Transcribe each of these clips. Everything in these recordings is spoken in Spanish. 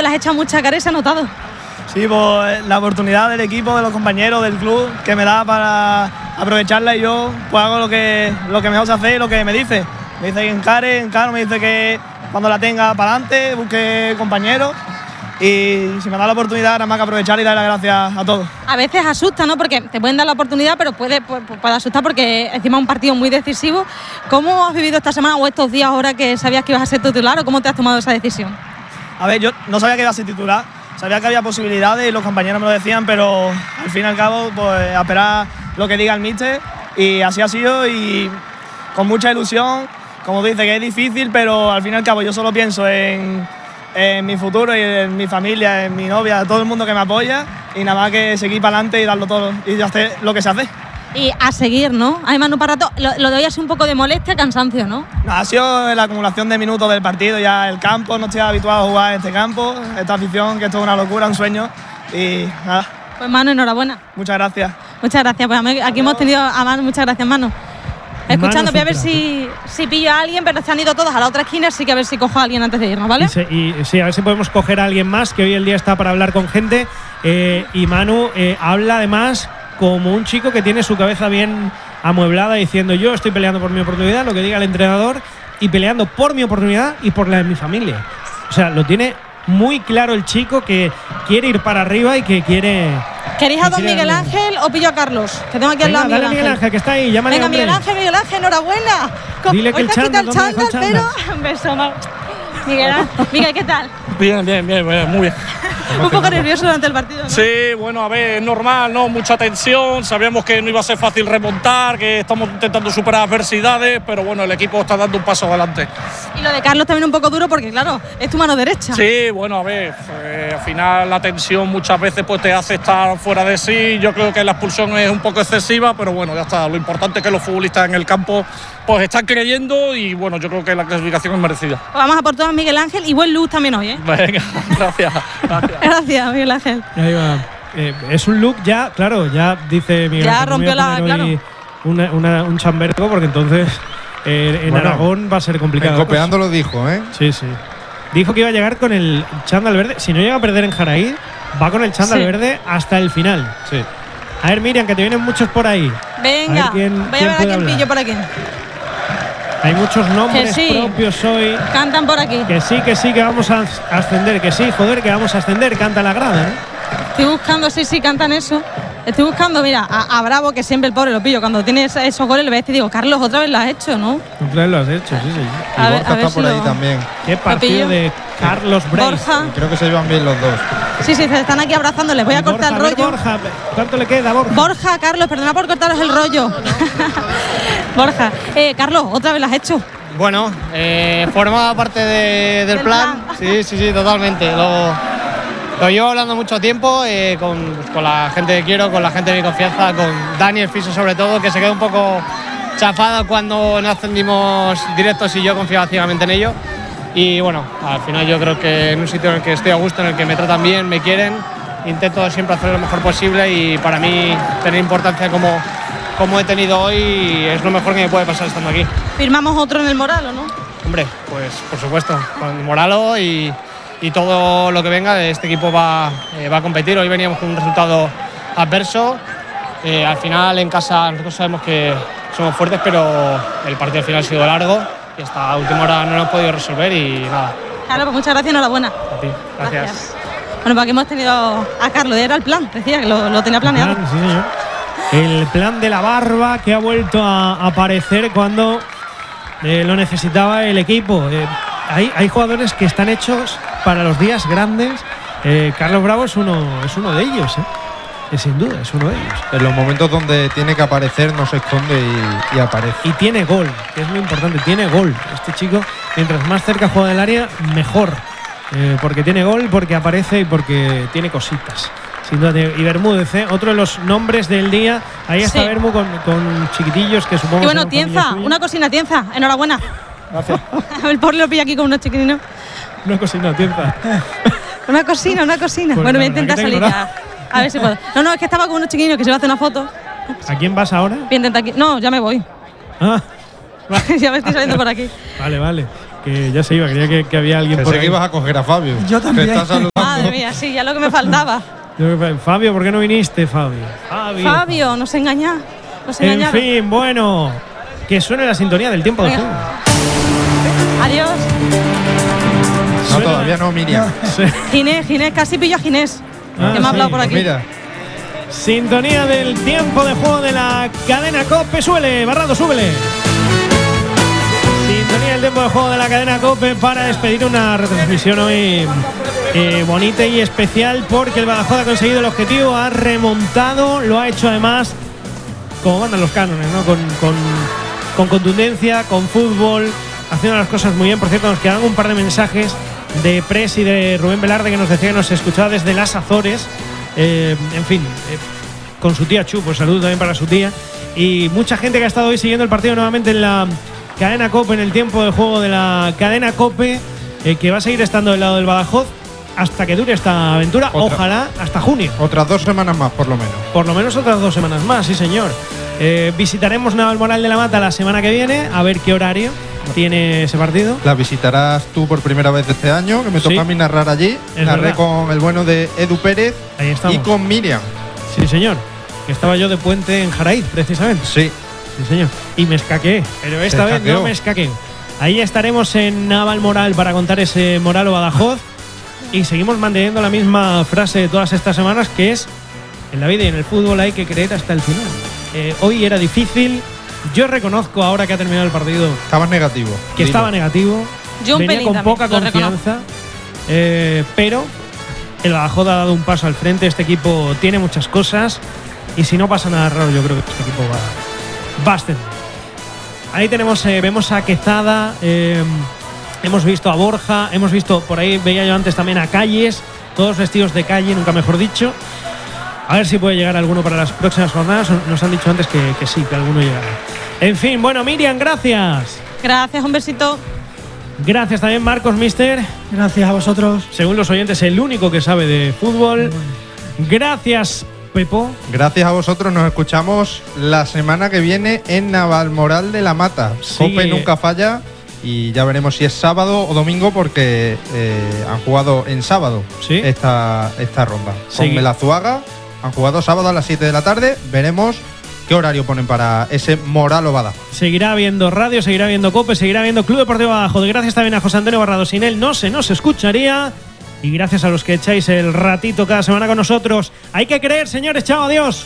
que le has echado mucha cara y se ha notado. Sí, pues la oportunidad del equipo, de los compañeros, del club, que me da para aprovecharla, y yo pues hago lo que mejor se hace y lo que me dice. Me dice que encaro, me dice que cuando la tenga para adelante, busque compañeros, y si me da la oportunidad, nada más que aprovechar y dar las gracias a todos. A veces asusta, ¿no? Porque te pueden dar la oportunidad, pero puede asustar porque encima es un partido muy decisivo. ¿Cómo has vivido esta semana o estos días ahora que sabías que ibas a ser titular, o cómo te has tomado esa decisión? A ver, yo no sabía que iba a ser titular, sabía que había posibilidades y los compañeros me lo decían, pero al fin y al cabo, pues a esperar lo que diga el míster, y así ha sido, y con mucha ilusión. Como dice, que es difícil, pero al fin y al cabo yo solo pienso en mi futuro y en mi familia, en mi novia, todo el mundo que me apoya, y nada más que seguir para adelante y darlo todo y hacer lo que se hace. Y a seguir, ¿no? Hay Manu para rato. Lo de hoy ha sido un poco de molestia, cansancio, ¿no? No, ha sido la acumulación de minutos del partido, ya el campo, no estoy habituado a jugar en este campo, esta afición, que esto es una locura, un sueño, y nada. Pues Manu, enhorabuena. Muchas gracias. Muchas gracias, pues aquí hemos tenido a Manu, muchas gracias, Manu. Escuchando, voy a ver si pillo a alguien, pero se han ido todos a la otra esquina, así que a ver si cojo a alguien antes de irnos, ¿vale? Y sí, a ver si podemos coger a alguien más, que hoy el día está para hablar con gente. Y Manu habla además como un chico que tiene su cabeza bien amueblada, diciendo: yo estoy peleando por mi oportunidad, lo que diga el entrenador, y peleando por mi oportunidad y por la de mi familia. O sea, lo tiene muy claro el chico, que quiere ir para arriba y que quiere... ¿Queréis a don Miguel Ángel o pillo a Carlos? Que tengo aquí al lado Dale a Miguel Ángel, que está ahí, llámale. Venga, Miguel Ángel, enhorabuena. Dile que el chándal, pero un beso más. Miguel, ¿qué tal? Bien, muy bien. Un poco nervioso durante el partido, ¿no? Sí, bueno, a ver, es normal, ¿no? Mucha tensión, sabíamos que no iba a ser fácil remontar, que estamos intentando superar adversidades, pero bueno, el equipo está dando un paso adelante. Y lo de Carlos también un poco duro porque, claro, es tu mano derecha. Sí, bueno, a ver, al final la tensión muchas veces pues te hace estar fuera de sí. Yo creo que la expulsión es un poco excesiva, pero bueno, ya está. Lo importante es que los futbolistas en el campo pues están creyendo, y bueno, yo creo que la clasificación es merecida. Pues vamos a por todas, Miguel Ángel, y buen luz también hoy, ¿eh? Venga, gracias. Gracias, Miguel Ángel. Ahí va. Es un look ya, claro, ya dice Miguel Ángel. Ya rompió claro. Un chambergo, porque entonces en Aragón va a ser complicado. En Copeando lo dijo, ¿eh? Sí. Dijo que iba a llegar con el chándal verde. Si no llega a perder en Jaraí, va con el chándal verde hasta el final. Sí. A ver, Miriam, que te vienen muchos por ahí. Venga, voy a ver a quién pillo por aquí. Hay muchos nombres propios hoy. Cantan por aquí. Que sí, que vamos a ascender. Que sí, joder, que vamos a ascender. Canta la grada, ¿eh? Estoy buscando, sí, cantan eso. Estoy buscando, mira, a Bravo, que siempre el pobre lo pillo. Cuando tiene esos goles, le ves y digo: Carlos, otra vez lo has hecho, ¿no? Otra vez lo has hecho, sí. Y Borja está por ahí también. Qué partido de Carlos Breis. Borja. Creo que se llevan bien los dos. Sí, se están aquí abrazando. Les voy a cortar el rollo. Borja, ¿cuánto le queda, Borja? Borja, Carlos, perdona por cortaros el rollo. Borja, Carlos, otra vez lo has hecho. Bueno, formaba parte del plan. Sí, totalmente. Lo llevo hablando mucho tiempo con la gente que quiero, con la gente de mi confianza, con Dani, el fisio sobre todo, que se quedó un poco chafado cuando no ascendimos directos y yo confiaba ciegamente en ello. Y bueno, al final yo creo que en un sitio en el que estoy a gusto, en el que me tratan bien, me quieren, intento siempre hacer lo mejor posible, y para mí tener importancia como he tenido hoy es lo mejor que me puede pasar estando aquí. ¿Firmamos otro en el Moralo, no? Hombre, pues por supuesto, con Moralo y todo lo que venga de este equipo va a competir. Hoy veníamos con un resultado adverso. Al final en casa nosotros sabemos que somos fuertes, pero el partido al final ha sido largo y hasta última hora no lo hemos podido resolver, y nada. Claro, pues muchas gracias, enhorabuena. A ti, gracias. Bueno, pues aquí hemos tenido a Carlos, era el plan, decía que lo tenía planeado. Sí, señor. El plan de la barba, que ha vuelto a aparecer cuando lo necesitaba el equipo. Hay jugadores que están hechos para los días grandes. Carlos Bravo es uno de ellos, sin duda, es uno de ellos. En los momentos donde tiene que aparecer no se esconde y aparece. Y tiene gol, que es lo importante, tiene gol. Este chico, mientras más cerca juega del área, mejor. Porque tiene gol, porque aparece y porque tiene cositas. Sin duda. Y Bermúdez, otro de los nombres del día. Ahí está Bermú con chiquitillos que supongo. Y bueno, Tienza, una cocina, Tienza, enhorabuena. Gracias. El pobre lo pilla aquí con unos chiquilinos. Una cocina, Tienza. Una cocina. Pues bueno, voy a intentar salir ya. A ver si puedo. No, es que estaba con unos chiquilinos que se va a hacer una foto. ¿A quién vas ahora? Voy a intentar aquí. No, ya me voy. Ya me estoy saliendo por aquí. Vale. Que ya se iba, creía que había alguien por ahí. Pensé que ibas a coger a Fabio. Yo también. Que está saludando. Madre mía, sí, ya lo que me faltaba. Fabio, ¿por qué no viniste, Fabio? Fabio, nos engañaron. En fin, bueno, que suene la sintonía del tiempo de juego. Adiós. No, todavía no, Miriam. Ginés, casi pillo a Ginés. Que me ha hablado por aquí. Mira. Sintonía del tiempo de juego de la cadena COPE. Súbele, Barrado, súbele. Sintonía del tiempo de juego de la cadena COPE para despedir una retransmisión hoy bonita y especial, porque el Badajoz ha conseguido el objetivo, ha remontado, lo ha hecho además como mandan los cánones, ¿no? Con contundencia, con fútbol, haciendo las cosas muy bien. Por cierto, nos quedan un par de mensajes de Pres y de Rubén Velarde, que nos decía que nos escuchaba desde las Azores. En fin, con su tía Chu, pues saludo también para su tía. Y mucha gente que ha estado hoy siguiendo el partido nuevamente en la cadena COPE, en el tiempo de juego de la cadena COPE, que va a seguir estando del lado del Badajoz hasta que dure esta aventura. Ojalá hasta junio. Otras 2 semanas más, por lo menos. Por lo menos otras 2 semanas más, sí señor. Visitaremos Navalmoral de la Mata la semana que viene, a ver qué horario tiene ese partido. La visitarás tú por primera vez este año, que me toca a mí narrar allí. Narré con el bueno de Edu Pérez. Ahí estamos. Y con Miriam. Sí señor, que estaba yo de puente en Jaraíz, precisamente. Sí señor. Y me escaqueé, pero esta vez no me escaqué. Ahí estaremos en Navalmoral para contar ese Moral o Badajoz. Y seguimos manteniendo la misma frase de todas estas semanas, que es: en la vida y en el fútbol hay que creer hasta el final. Hoy era difícil. Yo reconozco, ahora que ha terminado el partido, estabas negativo. Que estaba negativo. Yo venía con poca confianza. Pero el Badajoz ha dado un paso al frente. Este equipo tiene muchas cosas. Y si no pasa nada raro, yo creo que este equipo va a ascender. Ahí vemos a Quezada. Hemos visto a Borja, hemos visto, por ahí veía yo antes también a Calles, todos vestidos de calle, nunca mejor dicho. A ver si puede llegar alguno para las próximas jornadas. Nos han dicho antes que sí, que alguno llegará. En fin, bueno, Miriam, gracias. Gracias, un besito. Gracias también, Marcos, mister. Gracias a vosotros. Según los oyentes, el único que sabe de fútbol. Gracias, Pepo. Gracias a vosotros, nos escuchamos la semana que viene en Navalmoral de la Mata. COPE nunca falla. Y ya veremos si es sábado o domingo, porque han jugado en sábado esta ronda. Con Melazuaga han jugado sábado a las 7 de la tarde. Veremos qué horario ponen para ese Moral o Badajoz. Seguirá habiendo radio, seguirá habiendo COPE, seguirá habiendo Club Deportivo Badajoz. Gracias también a José Antonio Barrado. Sin él no se nos escucharía. Y gracias a los que echáis el ratito cada semana con nosotros. Hay que creer, señores. Chao, adiós.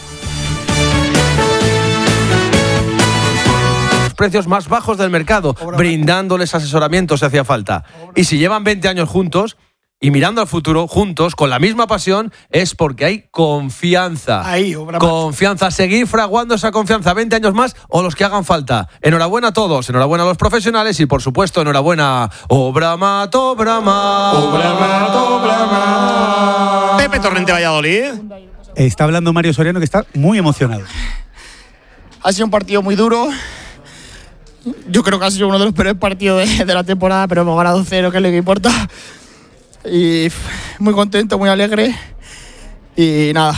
Precios más bajos del mercado, brindándoles asesoramiento si hacía falta. Y si llevan 20 años juntos y mirando al futuro juntos con la misma pasión, es porque hay confianza. Confianza, seguir fraguando esa confianza 20 años más o los que hagan falta. Enhorabuena a todos, enhorabuena a los profesionales y por supuesto enhorabuena Obramat. Pepe Torrente, Valladolid. Está hablando Mario Soriano, que está muy emocionado. Ha sido un partido muy duro. Yo creo que ha sido uno de los peores partidos de la temporada, pero hemos ganado 0, que es lo que importa. Y muy contento, muy alegre. Y nada,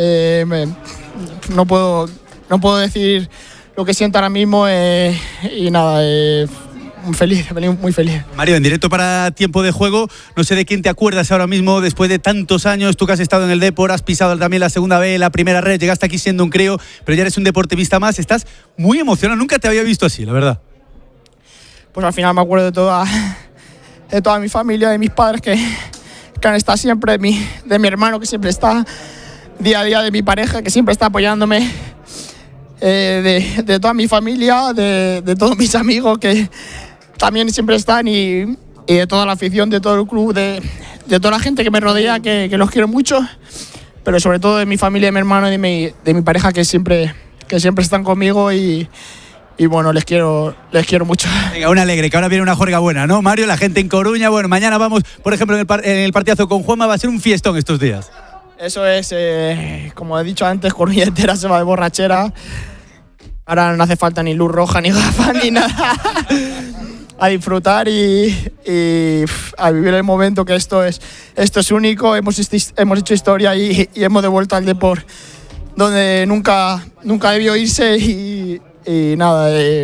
no puedo decir lo que siento ahora mismo. Y nada, muy feliz. Mario, en directo para Tiempo de Juego, no sé de quién te acuerdas ahora mismo, después de tantos años, tú que has estado en el Depor, has pisado también la segunda B, la primera red, llegaste aquí siendo un crío, pero ya eres un deportivista más, estás muy emocionado, nunca te había visto así, la verdad. Pues al final me acuerdo de toda mi familia, de mis padres que han estado siempre, de mi hermano que siempre está día a día, de mi pareja que siempre está apoyándome, de toda mi familia, de todos mis amigos que también siempre están y de toda la afición, de todo el club, de toda la gente que me rodea, que los quiero mucho, pero sobre todo de mi familia, de mi hermano y de mi pareja que siempre están conmigo y bueno, les quiero mucho. Venga, un alegre, que ahora viene una juerga buena, ¿no, Mario? La gente en Coruña, bueno, mañana vamos, por ejemplo, en el partidazo con Juanma, va a ser un fiestón estos días. Eso es, como he dicho antes, Coruña entera se va de borrachera. Ahora no hace falta ni luz roja, ni gafas, ni nada. A disfrutar y a vivir el momento, que esto es único. Hemos hecho historia y hemos devuelto al deporte donde nunca debió irse y nada,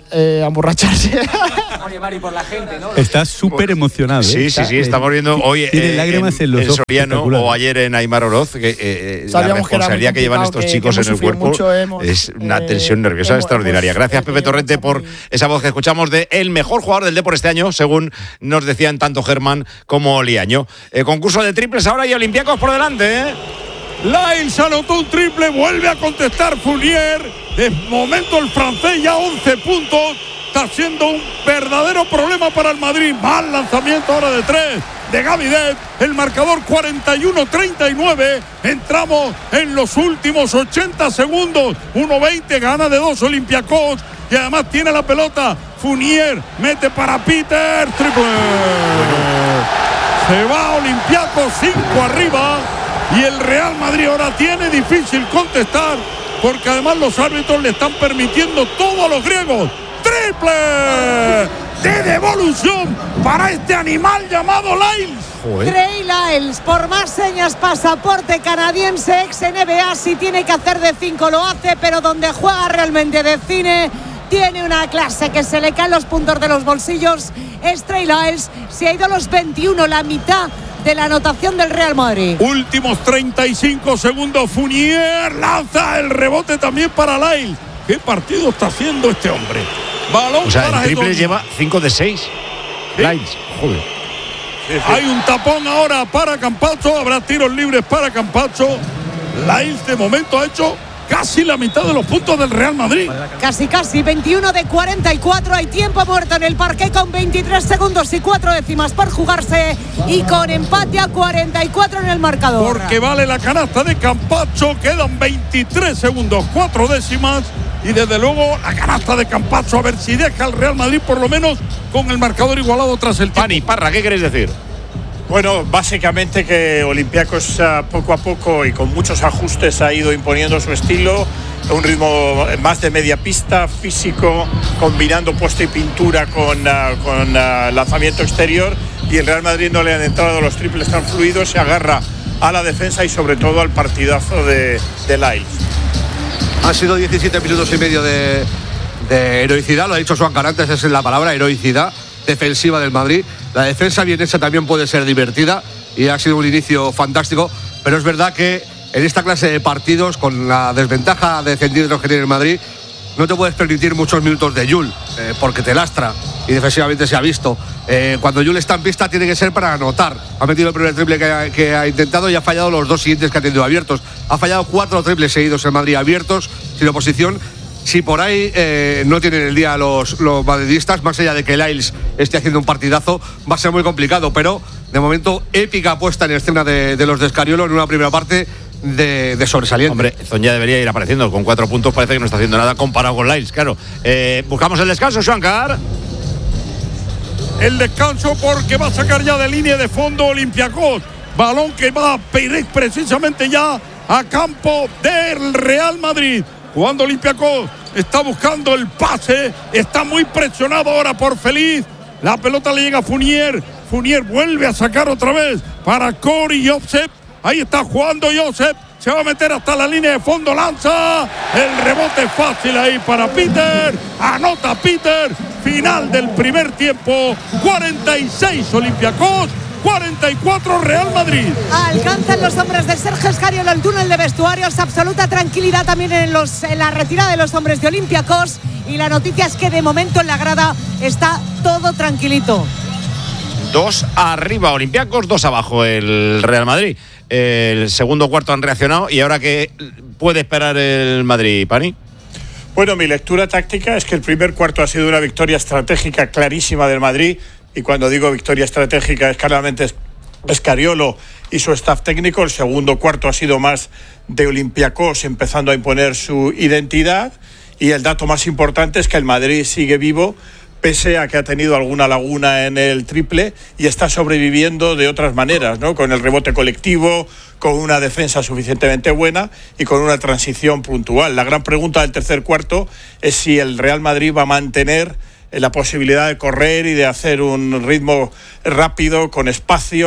a emborracharse. Oye, Mari, por la gente, ¿no? Estás súper emocionado. Sí, estamos viendo hoy tiene lágrimas en los ojos, Soriano o ayer en Aimar Oroz que la responsabilidad que llevan estos chicos en el cuerpo es una tensión nerviosa extraordinaria. Gracias, Pepe Torrente, por esa voz que escuchamos de el mejor jugador del Depor este año, según nos decían tanto Germán como Liaño. Concurso de triples ahora y Olympiacos por delante, ¿eh? Lyles anotó un triple, vuelve a contestar Fournier. De momento el francés ya 11 puntos. Está siendo un verdadero problema para el Madrid. Mal lanzamiento ahora de 3 de Gavidet. El marcador 41-39. Entramos en los últimos 80 segundos. 1-20, gana de 2 Olympiacos. Y además tiene la pelota. Fournier mete para Peter. Triple. Se va Olympiacos 5 arriba. Y el Real Madrid ahora tiene difícil contestar, porque además los árbitros le están permitiendo todo a los griegos. ¡Triple de devolución para este animal llamado Lyles! Trey Lyles, por más señas, pasaporte canadiense, ex NBA, si tiene que hacer de 5 lo hace, pero donde juega realmente de cine, tiene una clase que se le caen los puntos de los bolsillos. Es Trey Lyles, se ha ido a los 21, la mitad de la anotación del Real Madrid. Últimos 35 segundos. Fournier lanza el rebote también para Lyles. ¿Qué partido está haciendo este hombre? Balón, o sea, para el triple Hedon. lleva 5 de 6. ¿Sí? Lyles, joder. Sí. Hay un tapón ahora para Campazzo. Habrá tiros libres para Campazzo. Lyles de momento ha hecho casi la mitad de los puntos del Real Madrid. Casi, 21 de 44. Hay tiempo muerto en el parque con 23 segundos y 4 décimas por jugarse. Y con empate a 44 en el marcador. Porque vale la canasta de Campazzo. Quedan 23 segundos, 4 décimas. Y desde luego la canasta de Campazzo. A ver si deja al Real Madrid por lo menos con el marcador igualado tras el tiempo. Pani, Parra, ¿qué queréis decir? Bueno, básicamente que Olympiacos poco a poco y con muchos ajustes ha ido imponiendo su estilo, un ritmo más de media pista, físico, combinando puesta y pintura con lanzamiento exterior, y el Real Madrid no le han entrado los triples tan fluidos, se agarra a la defensa y sobre todo al partidazo de Lyles. Han sido 17 minutos y medio de heroicidad, lo ha dicho Joan antes, esa es la palabra, heroicidad defensiva del Madrid. La defensa bien hecha también puede ser divertida y ha sido un inicio fantástico, pero es verdad que en esta clase de partidos, con la desventaja de centímetros que tiene el Madrid, no te puedes permitir muchos minutos de Jul, porque te lastra y defensivamente se ha visto. Cuando Jul está en pista tiene que ser para anotar. Ha metido el primer triple que ha intentado y ha fallado los 2 siguientes que ha tenido abiertos. Ha fallado 4 triples seguidos en Madrid abiertos, sin oposición. Si por ahí no tienen el día los madridistas, más allá de que Lyles esté haciendo un partidazo, va a ser muy complicado, pero de momento épica puesta en escena de los de Scariolo en una primera parte de sobresaliente. Hombre, Zonja debería ir apareciendo, con 4 puntos parece que no está haciendo nada comparado con Lyles, claro. Buscamos el descanso, Xuancar. El descanso porque va a sacar ya de línea de fondo Olympiacos. Balón que va a pedir precisamente ya a campo del Real Madrid. Jugando Olympiacos, está buscando el pase, está muy presionado ahora por Feliz. La pelota le llega a Fournier. Fournier vuelve a sacar otra vez para Corey Joseph. Ahí está jugando Joseph. Se va a meter hasta la línea de fondo, lanza. El rebote fácil ahí para Peter. Anota Peter. Final del primer tiempo. 46 Olympiacos. 44 Real Madrid. Alcanzan los hombres de Sergio Scariolo el túnel de vestuarios. Absoluta tranquilidad también en la retirada de los hombres de Olympiacos. Y la noticia es que de momento en la grada está todo tranquilito. 2 arriba Olympiacos, 2 abajo el Real Madrid. El segundo cuarto han reaccionado. ¿Y ahora qué puede esperar el Madrid, Pani? Bueno, mi lectura táctica es que el primer cuarto ha sido una victoria estratégica clarísima del Madrid. Y cuando digo victoria estratégica es claramente Scariolo y su staff técnico. El segundo cuarto ha sido más de Olympiacos empezando a imponer su identidad. Y el dato más importante es que el Madrid sigue vivo, pese a que ha tenido alguna laguna en el triple, y está sobreviviendo de otras maneras, ¿no? Con el rebote colectivo, con una defensa suficientemente buena y con una transición puntual. La gran pregunta del tercer cuarto es si el Real Madrid va a mantener la posibilidad de correr y de hacer un ritmo rápido, con espacios,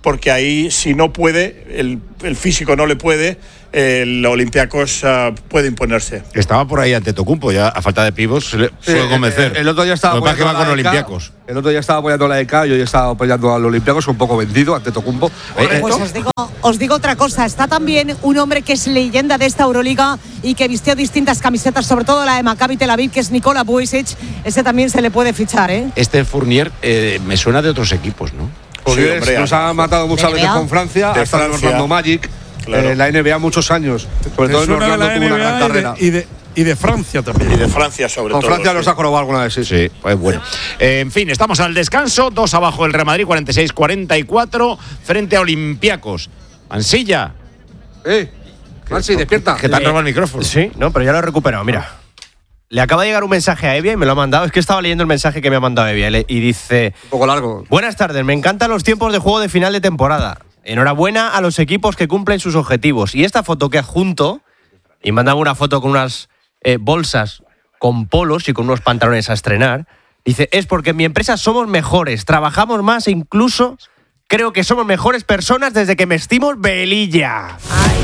porque ahí si no puede, el físico no le puede, el Olympiacos puede imponerse. Estaba por ahí Antetokounmpo, ya a falta de pivos se le puede convencer. El otro día estaba Lo que pasa es que va con Olympiacos. El otro día estaba apoyando a la EK, yo ya estaba apoyando al Olympiacos, un poco vendido, Antetokounmpo. Pues os digo otra cosa, está también un hombre que es leyenda de esta Euroliga y que vistió distintas camisetas, sobre todo la de Maccabi Tel Aviv, que es Nikola Vujić. Ese también se le puede fichar, ¿eh? Este Fournier me suena de otros equipos, ¿no? Porque nos ha matado muchas veces con Francia, ha estado Orlando Magic, la NBA muchos años, sobre todo en Orlando tuvo una gran carrera. Y de Francia también. Y de Francia sobre todo. Con Francia nos ha jorobado alguna vez, sí. Pues bueno. En fin, estamos al descanso, 2 abajo el Real Madrid, 46-44, frente a Olympiacos. Mansilla. Mansi, despierta. Que te han robado el micrófono. Sí, no, pero ya lo he recuperado, mira. Le acaba de llegar un mensaje a Evia y me lo ha mandado. Es que estaba leyendo el mensaje que me ha mandado Evia y dice... Un poco largo. Buenas tardes, me encantan los tiempos de juego de final de temporada. Enhorabuena a los equipos que cumplen sus objetivos. Y esta foto que adjunto, y mandaba una foto con unas bolsas con polos y con unos pantalones a estrenar, dice, es porque en mi empresa somos mejores, trabajamos más e incluso creo que somos mejores personas desde que vestimos velilla.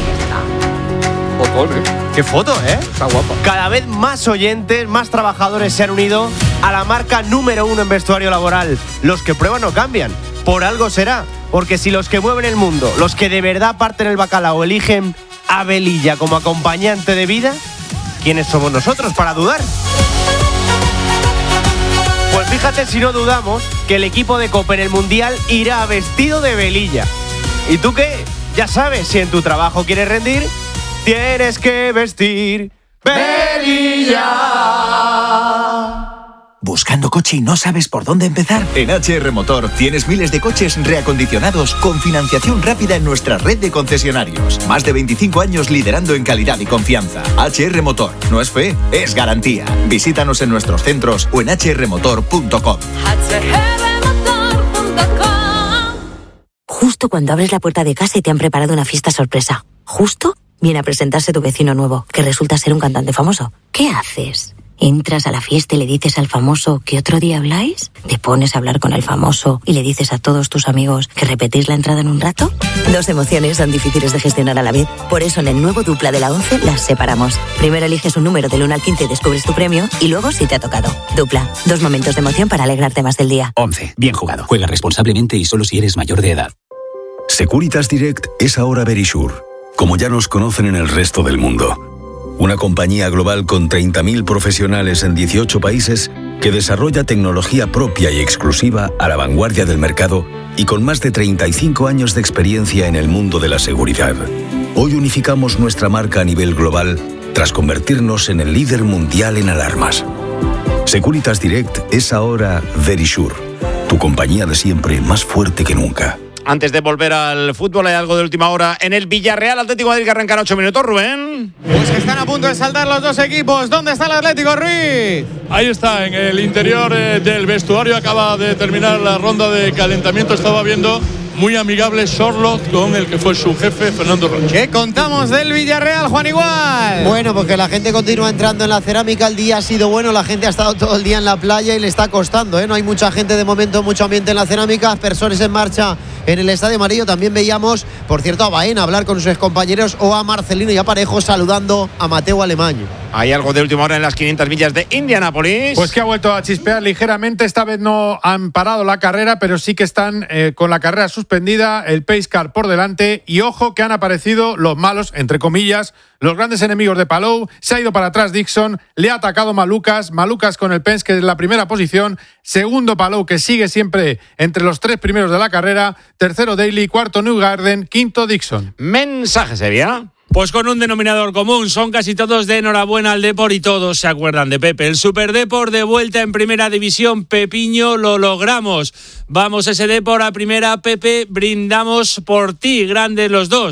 Qué foto, ¿eh? Está guapa. Cada vez más oyentes, más trabajadores se han unido a la marca número 1 en vestuario laboral. Los que prueban no cambian. Por algo será. Porque si los que mueven el mundo, los que de verdad parten el bacalao, eligen a velilla como acompañante de vida, ¿quiénes somos nosotros para dudar? Pues fíjate si no dudamos que el equipo de Copa en el Mundial irá vestido de velilla. ¿Y tú qué? Ya sabes, si en tu trabajo quieres rendir, tienes que vestir velilla. ¿Buscando coche y no sabes por dónde empezar? En HR Motor tienes miles de coches reacondicionados con financiación rápida en nuestra red de concesionarios. Más de 25 años liderando en calidad y confianza. HR Motor. No es fe, es garantía. Visítanos en nuestros centros o en hrmotor.com. Justo cuando abres la puerta de casa y te han preparado una fiesta sorpresa. Justo viene a presentarse tu vecino nuevo, que resulta ser un cantante famoso. ¿Qué haces? ¿Entras a la fiesta y le dices al famoso que otro día habláis? ¿Te pones a hablar con el famoso y le dices a todos tus amigos que repetís la entrada en un rato? Dos emociones son difíciles de gestionar a la vez. Por eso en el nuevo Dupla de la 11 las separamos. Primero eliges un número del 1 al 15 y descubres tu premio, y luego si te ha tocado. Dupla, 2 momentos de emoción para alegrarte más del día. 11. Bien jugado. Juega responsablemente y solo si eres mayor de edad. Securitas Direct es ahora Verisure, como ya nos conocen en el resto del mundo. Una compañía global con 30.000 profesionales en 18 países que desarrolla tecnología propia y exclusiva a la vanguardia del mercado y con más de 35 años de experiencia en el mundo de la seguridad. Hoy unificamos nuestra marca a nivel global tras convertirnos en el líder mundial en alarmas. Securitas Direct es ahora Verisure, tu compañía de siempre más fuerte que nunca. Antes de volver al fútbol, hay algo de última hora en el Villarreal Atlético de Madrid que arranca en 8 minutos, Rubén. Pues que están a punto de saltar los dos equipos. ¿Dónde está el Atlético, Ruiz? Ahí está, en el interior del vestuario. Acaba de terminar la ronda de calentamiento. Estaba viendo muy amigable Sorloth con el que fue su jefe, Fernando Rocha. ¿Qué contamos del Villarreal, Juan Igual? Bueno, porque la gente continúa entrando en la cerámica. El día ha sido bueno, la gente ha estado todo el día en la playa y le está costando, ¿eh? No hay mucha gente de momento, mucho ambiente en la cerámica. Personas en marcha en el Estadio Amarillo. También veíamos, por cierto, a Baena hablar con sus compañeros, o a Marcelino y a Parejo saludando a Mateo Alemaño. Hay algo de última hora en las 500 millas de Indianápolis. Pues que ha vuelto a chispear ligeramente. Esta vez no han parado la carrera, pero sí que están con la carrera suspendida, el pace car por delante. Y ojo que han aparecido los malos, entre comillas, los grandes enemigos de Palou. Se ha ido para atrás Dixon, le ha atacado Malukas con el Penske en la primera posición. Segundo Palou, que sigue siempre entre los 3 primeros de la carrera. Tercero Daly, cuarto Newgarden, quinto Dixon. Mensaje, Sevilla. Pues con un denominador común, son casi todos de enhorabuena al Depor y todos se acuerdan de Pepe. El Super Depor de vuelta en primera división, Pepiño, lo logramos. Vamos ese Depor a primera, Pepe, brindamos por ti, grandes los dos.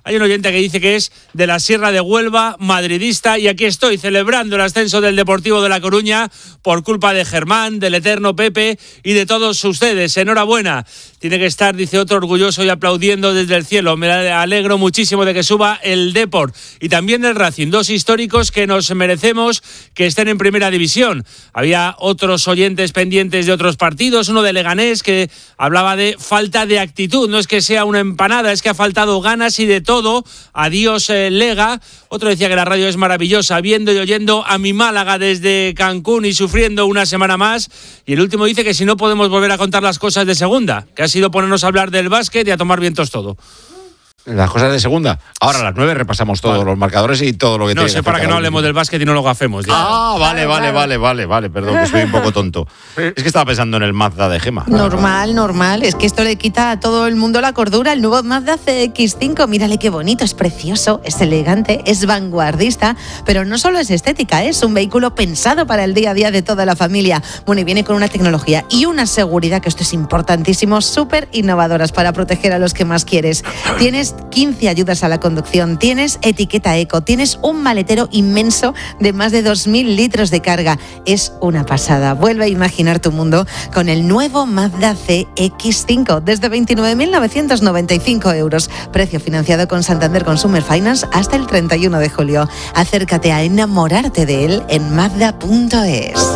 Hay un oyente que dice que es de la Sierra de Huelva, madridista, y aquí estoy celebrando el ascenso del Deportivo de La Coruña por culpa de Germán, del eterno Pepe y de todos ustedes. Enhorabuena. Tiene que estar, dice otro, orgulloso y aplaudiendo desde el cielo. Me alegro muchísimo de que suba el Depor y también el Racing, dos históricos que nos merecemos que estén en primera división. Había otros oyentes pendientes de otros partidos, uno de Leganés que hablaba de falta de actitud. No es que sea una empanada, es que ha faltado ganas y de todo. Adiós Lega. Otro decía que la radio es maravillosa, viendo y oyendo a mi Málaga desde Cancún y sufriendo una semana más. Y el último dice que si no podemos volver a contar las cosas de segunda, que ha sido ponernos a hablar del básquet y a tomar vientos todo. Las cosas de segunda. Ahora a las 9 repasamos todos los marcadores y todo lo que tiene. No sé, para que no hablemos del básquet y no lo gafemos. Vale, perdón, que soy un poco tonto. Es que estaba pensando en el Mazda de Gema. Normal. Es que esto le quita a todo el mundo la cordura. El nuevo Mazda CX-5, mírale qué bonito, es precioso, es elegante, es vanguardista, pero no solo es estética, es un vehículo pensado para el día a día de toda la familia. Bueno, y viene con una tecnología y una seguridad, que esto es importantísimo, súper innovadoras para proteger a los que más quieres. Tienes 15 ayudas a la conducción, tienes etiqueta eco, tienes un maletero inmenso de más de 2.000 litros de carga. Es una pasada. Vuelve a imaginar tu mundo con el nuevo Mazda CX-5 desde 29.995 euros. Precio financiado con Santander Consumer Finance hasta el 31 de julio. Acércate a enamorarte de él en Mazda.es.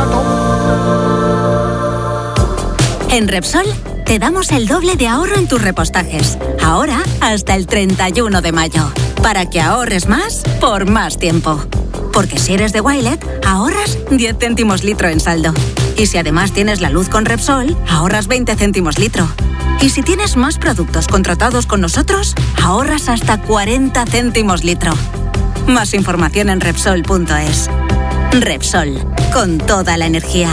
En Repsol te damos el doble de ahorro en tus repostajes. Ahora hasta el 31 de mayo. Para que ahorres más por más tiempo. Porque si eres de Wilet, ahorras 10 céntimos litro en saldo. Y si además tienes la luz con Repsol, ahorras 20 céntimos litro. Y si tienes más productos contratados con nosotros, ahorras hasta 40 céntimos litro. Más información en Repsol.es. Repsol, con toda la energía.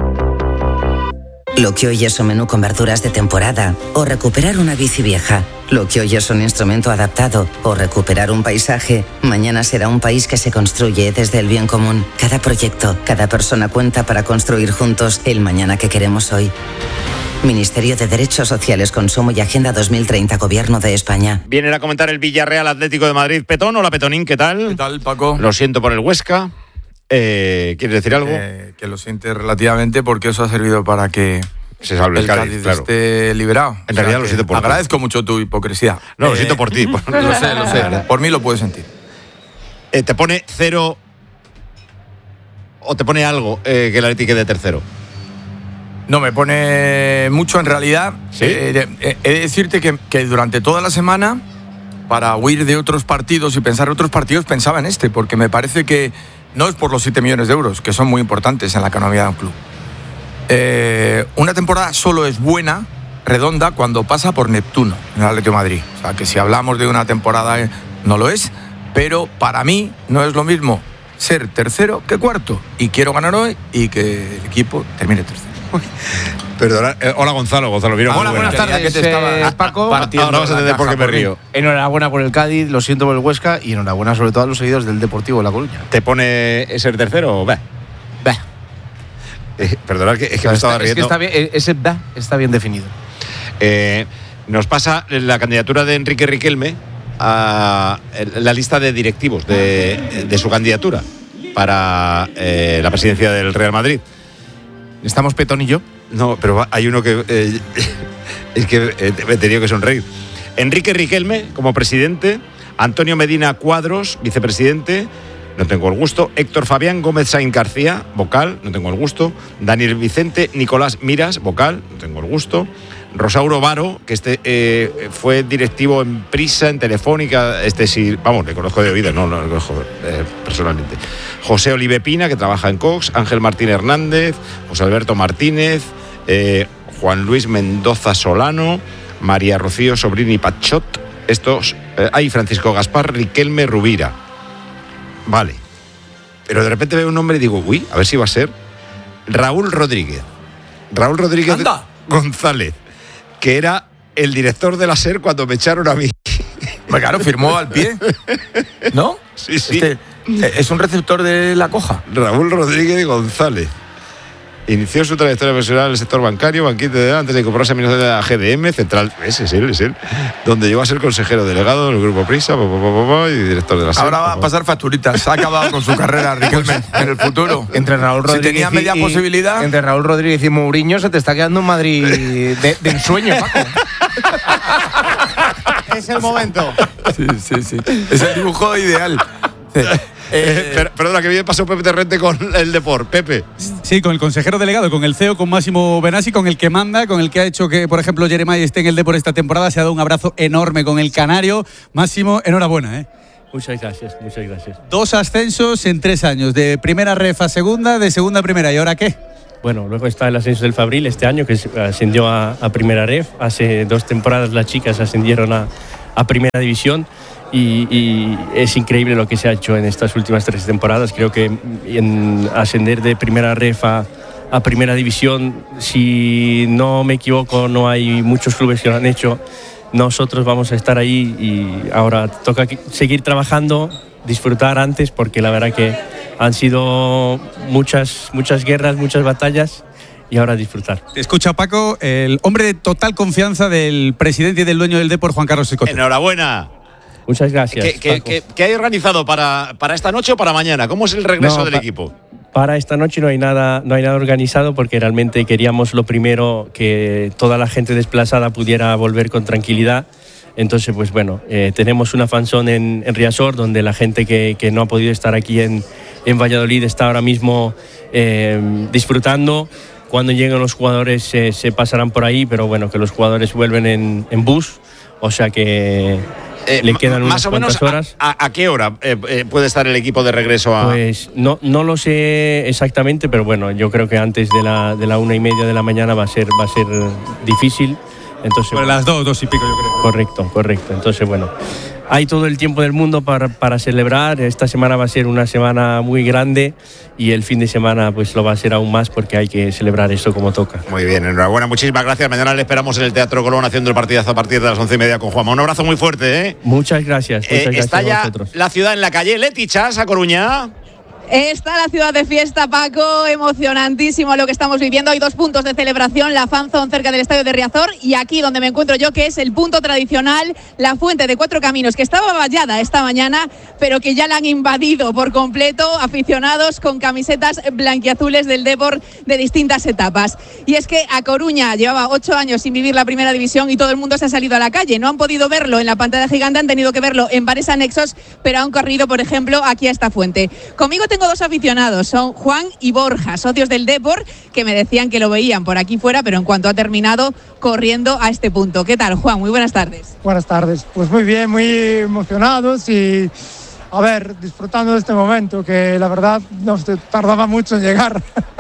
Lo que hoy es un menú con verduras de temporada o recuperar una bici vieja. Lo que hoy es un instrumento adaptado o recuperar un paisaje, mañana será un país que se construye desde el bien común. Cada proyecto, cada persona cuenta para construir juntos el mañana que queremos hoy. Ministerio de Derechos Sociales, Consumo y Agenda 2030, Gobierno de España. Viene a comentar el Villarreal Atlético de Madrid. Petón, hola Petonín, ¿qué tal? ¿Qué tal, Paco? Lo siento por el Huesca. ¿Quieres decir algo? Que lo siente relativamente, porque eso ha servido para que se salve el Cádiz, claro. Esté liberado. En realidad lo siento por ti. Agradezco mucho tu hipocresía. No, lo siento por ti. Lo sé. Por mí lo puedes sentir. ¿Te pone 0 o te pone algo que la etiquete de tercero? No, me pone mucho en realidad. ¿Sí? He de decirte que durante toda la semana, para huir de otros partidos y pensar en otros partidos, pensaba en este, porque me parece que no es por los 7 millones de euros, que son muy importantes en la economía de un club. Una temporada solo es buena, redonda, cuando pasa por Neptuno, en el Atlético de Madrid. O sea, que si hablamos de una temporada, no lo es, pero para mí no es lo mismo ser tercero que cuarto. Y quiero ganar hoy y que el equipo termine tercero. Perdona, hola Gonzalo, hola, buenas tardes, Paco. Ahora vas a entender por qué me río. Enhorabuena por el Cádiz, lo siento por el Huesca y enhorabuena sobre todo a los seguidores del Deportivo de La Coruña. ¿Te pone ser tercero o va? Perdona, es que me estaba riendo. Es que está bien, ese da está bien definido. Nos pasa la candidatura de Enrique Riquelme a la lista de directivos de su candidatura para la presidencia del Real Madrid. ¿Estamos Petón y yo? No, pero hay uno que es que me he tenido que sonreír. Enrique Riquelme como presidente, Antonio Medina Cuadros, vicepresidente, no tengo el gusto, Héctor Fabián Gómez Sainz García, vocal, no tengo el gusto, Daniel Vicente Nicolás Miras, vocal, no tengo el gusto, Rosauro Varo, que fue directivo en Prisa, en Telefónica, sí, vamos, le conozco de oído, no lo conozco personalmente. José Olive Pina, que trabaja en Cox, Ángel Martín Hernández, José Alberto Martínez, Juan Luis Mendoza Solano, María Rocío Sobrini Pachot, hay Francisco Gaspar Riquelme Rubira. Vale, pero de repente veo un nombre y digo, uy, a ver si va a ser Raúl Rodríguez ¡Anda! González, que era el director de la SER cuando me echaron a mí. Claro, firmó al pie, ¿no? Sí. Es un receptor de la coja. Raúl Rodríguez González. Inició su trayectoria profesional en el sector bancario, banquete antes de incorporarse a la GDM, Central, es él, donde llegó a ser consejero delegado del Grupo Prisa y director de la SER. Ahora va a pasar facturitas. Ha acabado con su carrera, Riquelme, en el futuro. Entre Raúl Rodríguez, si tenía media posibilidad. Entre Raúl Rodríguez y Mourinho se te está quedando un Madrid de ensueño, Paco. Es el momento. Sí. Es el dibujo ideal. Perdona, que bien pasó Pepe Torrente con el Depor. Pepe. Sí, con el consejero delegado, con el CEO, con Máximo Benassi, con el que manda, con el que ha hecho que, por ejemplo, Jeremai esté en el Depor esta temporada. Se ha dado un abrazo enorme con el canario. Máximo, enhorabuena, Muchas gracias. 2 ascensos en 3 años, de primera ref a segunda, de segunda a primera. ¿Y ahora qué? Bueno, luego está el ascenso del Fabril este año, que ascendió a primera ref. Hace 2 temporadas las chicas ascendieron a primera división. Y es increíble lo que se ha hecho en estas últimas 3 temporadas. Creo que en ascender de primera ref a primera división, si no me equivoco, no hay muchos clubes que lo han hecho. Nosotros vamos a estar ahí y ahora toca seguir trabajando, disfrutar antes, porque la verdad que han sido muchas guerras, muchas batallas. Y ahora disfrutar. Te escucha, Paco, el hombre de total confianza del presidente y del dueño del Depor, Juan Carlos Escote. Enhorabuena. Muchas gracias. ¿Qué hay organizado para esta noche o para mañana? ¿Cómo es el regreso del equipo? Para esta noche no hay nada organizado, porque realmente queríamos lo primero, que toda la gente desplazada pudiera volver con tranquilidad. Entonces, pues bueno, tenemos una fanzone en Riazor, donde la gente que no ha podido estar aquí en Valladolid está ahora mismo disfrutando. Cuando lleguen los jugadores se pasarán por ahí, pero bueno, que los jugadores vuelven en bus, o sea que le quedan unas cuantas horas. ¿A qué hora puede estar el equipo de regreso a...? Pues no lo sé exactamente, pero bueno, yo creo que antes de la 1:30 de la mañana va a ser difícil. Entonces, sobre las 2 y pico, yo creo. Correcto. Entonces, bueno, hay todo el tiempo del mundo para celebrar. Esta semana va a ser una semana muy grande y el fin de semana pues lo va a ser aún más, porque hay que celebrar esto como toca. Muy bien, enhorabuena, muchísimas gracias. Mañana le esperamos en el Teatro Colón haciendo el partidazo a partir de las 11:30 con Juanma. Un abrazo muy fuerte, Muchas gracias. Está a ya vosotros. La ciudad en la calle. Leti Chas, a Coruña. Está la ciudad de fiesta, Paco, emocionantísimo lo que estamos viviendo. Hay 2 puntos de celebración, la fanzone cerca del estadio de Riazor y aquí donde me encuentro yo, que es el punto tradicional, la fuente de 4 caminos, que estaba vallada esta mañana, pero que ya la han invadido por completo aficionados con camisetas blanquiazules del Depor de distintas etapas. Y es que a Coruña llevaba 8 años sin vivir la primera división y todo el mundo se ha salido a la calle. No han podido verlo en la pantalla gigante, han tenido que verlo en bares anexos, pero han corrido, por ejemplo, aquí a esta fuente. Conmigo tengo 2 aficionados, son Juan y Borja, socios del Depor, que me decían que lo veían por aquí fuera, pero en cuanto ha terminado, corriendo a este punto. ¿Qué tal, Juan? Muy buenas tardes. Buenas tardes. Pues muy bien, muy emocionados y, a ver, disfrutando de este momento, que la verdad nos tardaba mucho en llegar.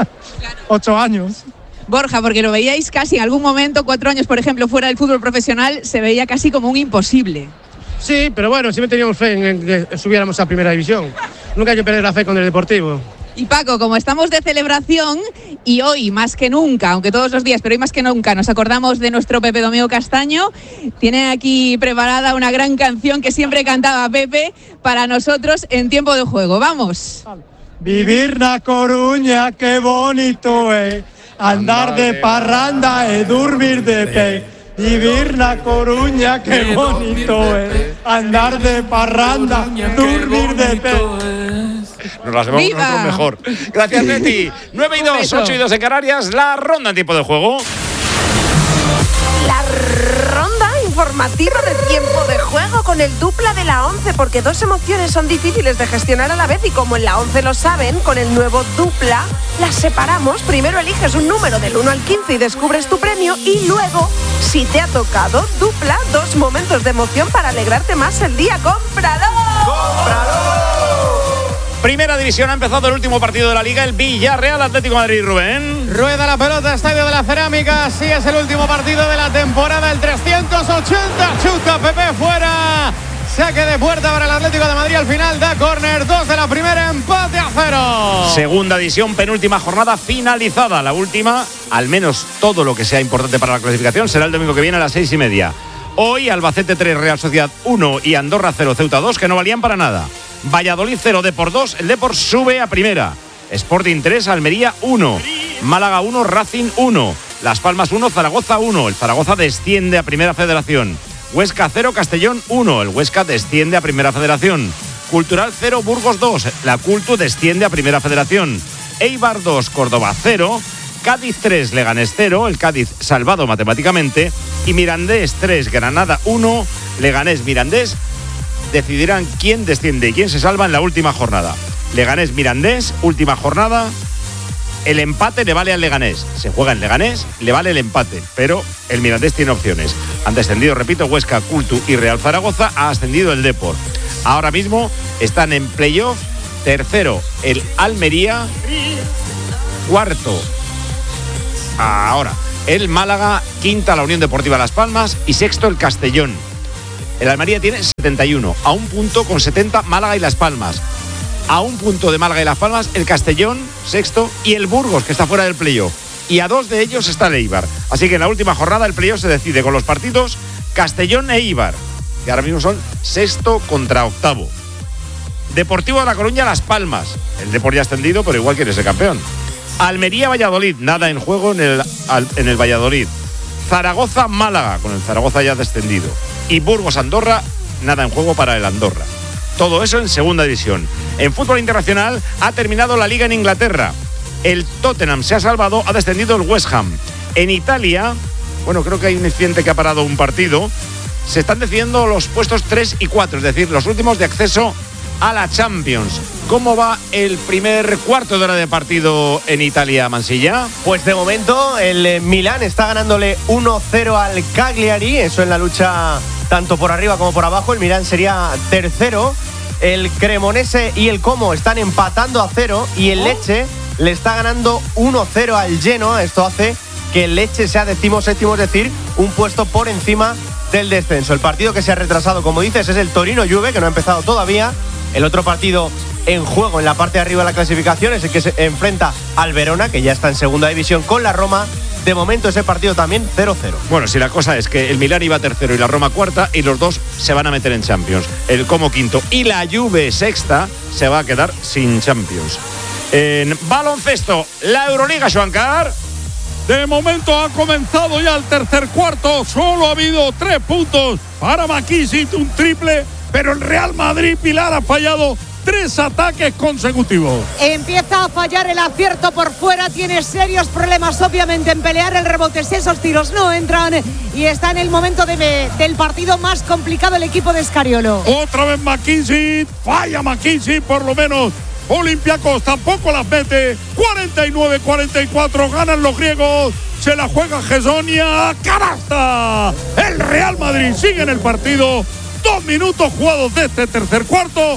8 años. Borja, porque lo veíais casi en algún momento, 4 años, por ejemplo, fuera del fútbol profesional, se veía casi como un imposible. Sí, pero bueno, siempre teníamos fe en que subiéramos a primera división. Nunca hay que perder la fe con el Deportivo. Y Paco, como estamos de celebración y hoy más que nunca, aunque todos los días, pero hoy más que nunca nos acordamos de nuestro Pepe Domingo Castaño, tiene aquí preparada una gran canción que siempre cantaba Pepe para nosotros en tiempo de juego. ¡Vamos! Vivir na Coruña, qué bonito es, andar de parranda e dormir de pie. Vivir na Coruña, qué bonito es, andar de parranda, dormir de pie. Nos las llevamos nosotros mejor. Gracias, Leti. 9:02, 8:02 en Canarias, la ronda en tiempo de juego. La ronda informativa de tiempo de juego con el dupla de la 11, porque 2 emociones son difíciles de gestionar a la vez y como en la 11 lo saben, con el nuevo dupla las separamos. Primero eliges un número del 1 al 15 y descubres tu premio y luego, si te ha tocado, dupla 2 momentos de emoción para alegrarte más el día. ¡Cómpralo! Primera división, ha empezado el último partido de la Liga, el Villarreal Atlético de Madrid, Rubén. Rueda la pelota, Estadio de la Cerámica, sí es el último partido de la temporada, el 380, chuta Pepe fuera. Saque de puerta para el Atlético de Madrid, al final da córner, 2 de la primera, empate a 0. Segunda división, penúltima jornada finalizada. La última, al menos todo lo que sea importante para la clasificación, será el domingo que viene a las 6:30. Hoy Albacete 3, Real Sociedad 1 y Andorra 0, Ceuta 2, que no valían para nada. Valladolid 0, Depor 2, el Depor sube a primera. Sporting 3, Almería 1. Málaga 1, Racing 1. Las Palmas 1, Zaragoza 1. El Zaragoza desciende a Primera Federación. Huesca 0, Castellón 1. El Huesca desciende a Primera Federación. Cultural 0, Burgos 2. La Cultu desciende a Primera Federación. Eibar 2, Córdoba 0. Cádiz 3, Leganés 0. El Cádiz salvado matemáticamente. Y Mirandés 3, Granada 1. Leganés, Mirandés decidirán quién desciende y quién se salva en la última jornada. Leganés, Mirandés, última jornada. El empate le vale al Leganés. Se juega en Leganés, le vale el empate, pero el Mirandés tiene opciones. Han descendido, repito, Huesca, Cultu y Real Zaragoza. Ha ascendido el Depor. Ahora mismo están en playoff. Tercero, el Almería. Cuarto, ahora, el Málaga. Quinta, la Unión Deportiva Las Palmas. Y sexto, el Castellón. El Almería tiene 71. A un punto con 70 Málaga y Las Palmas. A un punto de Málaga y Las Palmas, el Castellón, sexto, y el Burgos, que está fuera del playoff. Y a 2 de ellos está el Eibar. Así que en la última jornada el playoff se decide con los partidos Castellón e Eibar, que ahora mismo son sexto contra octavo. Deportivo de La Coruña, Las Palmas. El Depor ya ha ascendido, pero igual quiere ser campeón. Almería, Valladolid, nada en juego en el Valladolid. Zaragoza, Málaga, con el Zaragoza ya descendido. Y Burgos, Andorra, nada en juego para el Andorra. Todo eso en segunda división. En fútbol internacional ha terminado la liga en Inglaterra. El Tottenham se ha salvado, ha descendido el West Ham. En Italia, bueno, creo que hay un incidente que ha parado un partido. Se están decidiendo los puestos 3 y 4, es decir, los últimos de acceso a la Champions. ¿Cómo va el primer cuarto de hora de partido en Italia, Mansilla? Pues de momento el Milán está ganándole 1-0 al Cagliari, eso en la lucha tanto por arriba como por abajo. El Milán sería tercero. El Cremonese y el Como están empatando a 0 y el Lecce le está ganando 1-0 al Genoa. Esto hace que el Lecce sea 17º, es decir, un puesto por encima del descenso. El partido que se ha retrasado, como dices, es el Torino-Juve, que no ha empezado todavía. El otro partido en juego en la parte de arriba de la clasificación es el que se enfrenta al Verona, que ya está en segunda división con la Roma. De momento ese partido también 0-0. Bueno, si la cosa es que el Milán iba tercero y la Roma cuarta, y los dos se van a meter en Champions. El Como quinto y la Juve sexta se va a quedar sin Champions. En baloncesto, la Euroliga, Joancar. De momento ha comenzado ya el tercer cuarto. Solo ha habido 3 puntos para McKissick, un triple, pero el Real Madrid, Pilar, ha fallado 3 ataques consecutivos. Empieza a fallar el acierto por fuera, tiene serios problemas obviamente en pelear el rebote, si esos tiros no entran, y está en el momento del partido más complicado el equipo de Scariolo. Otra vez McKissick, falla McKissick, por lo menos Olympiacos tampoco las mete. 49-44, ganan los griegos, se la juega Gessonia, canasta. El Real Madrid sigue en el partido, 2 minutos jugados de este tercer cuarto.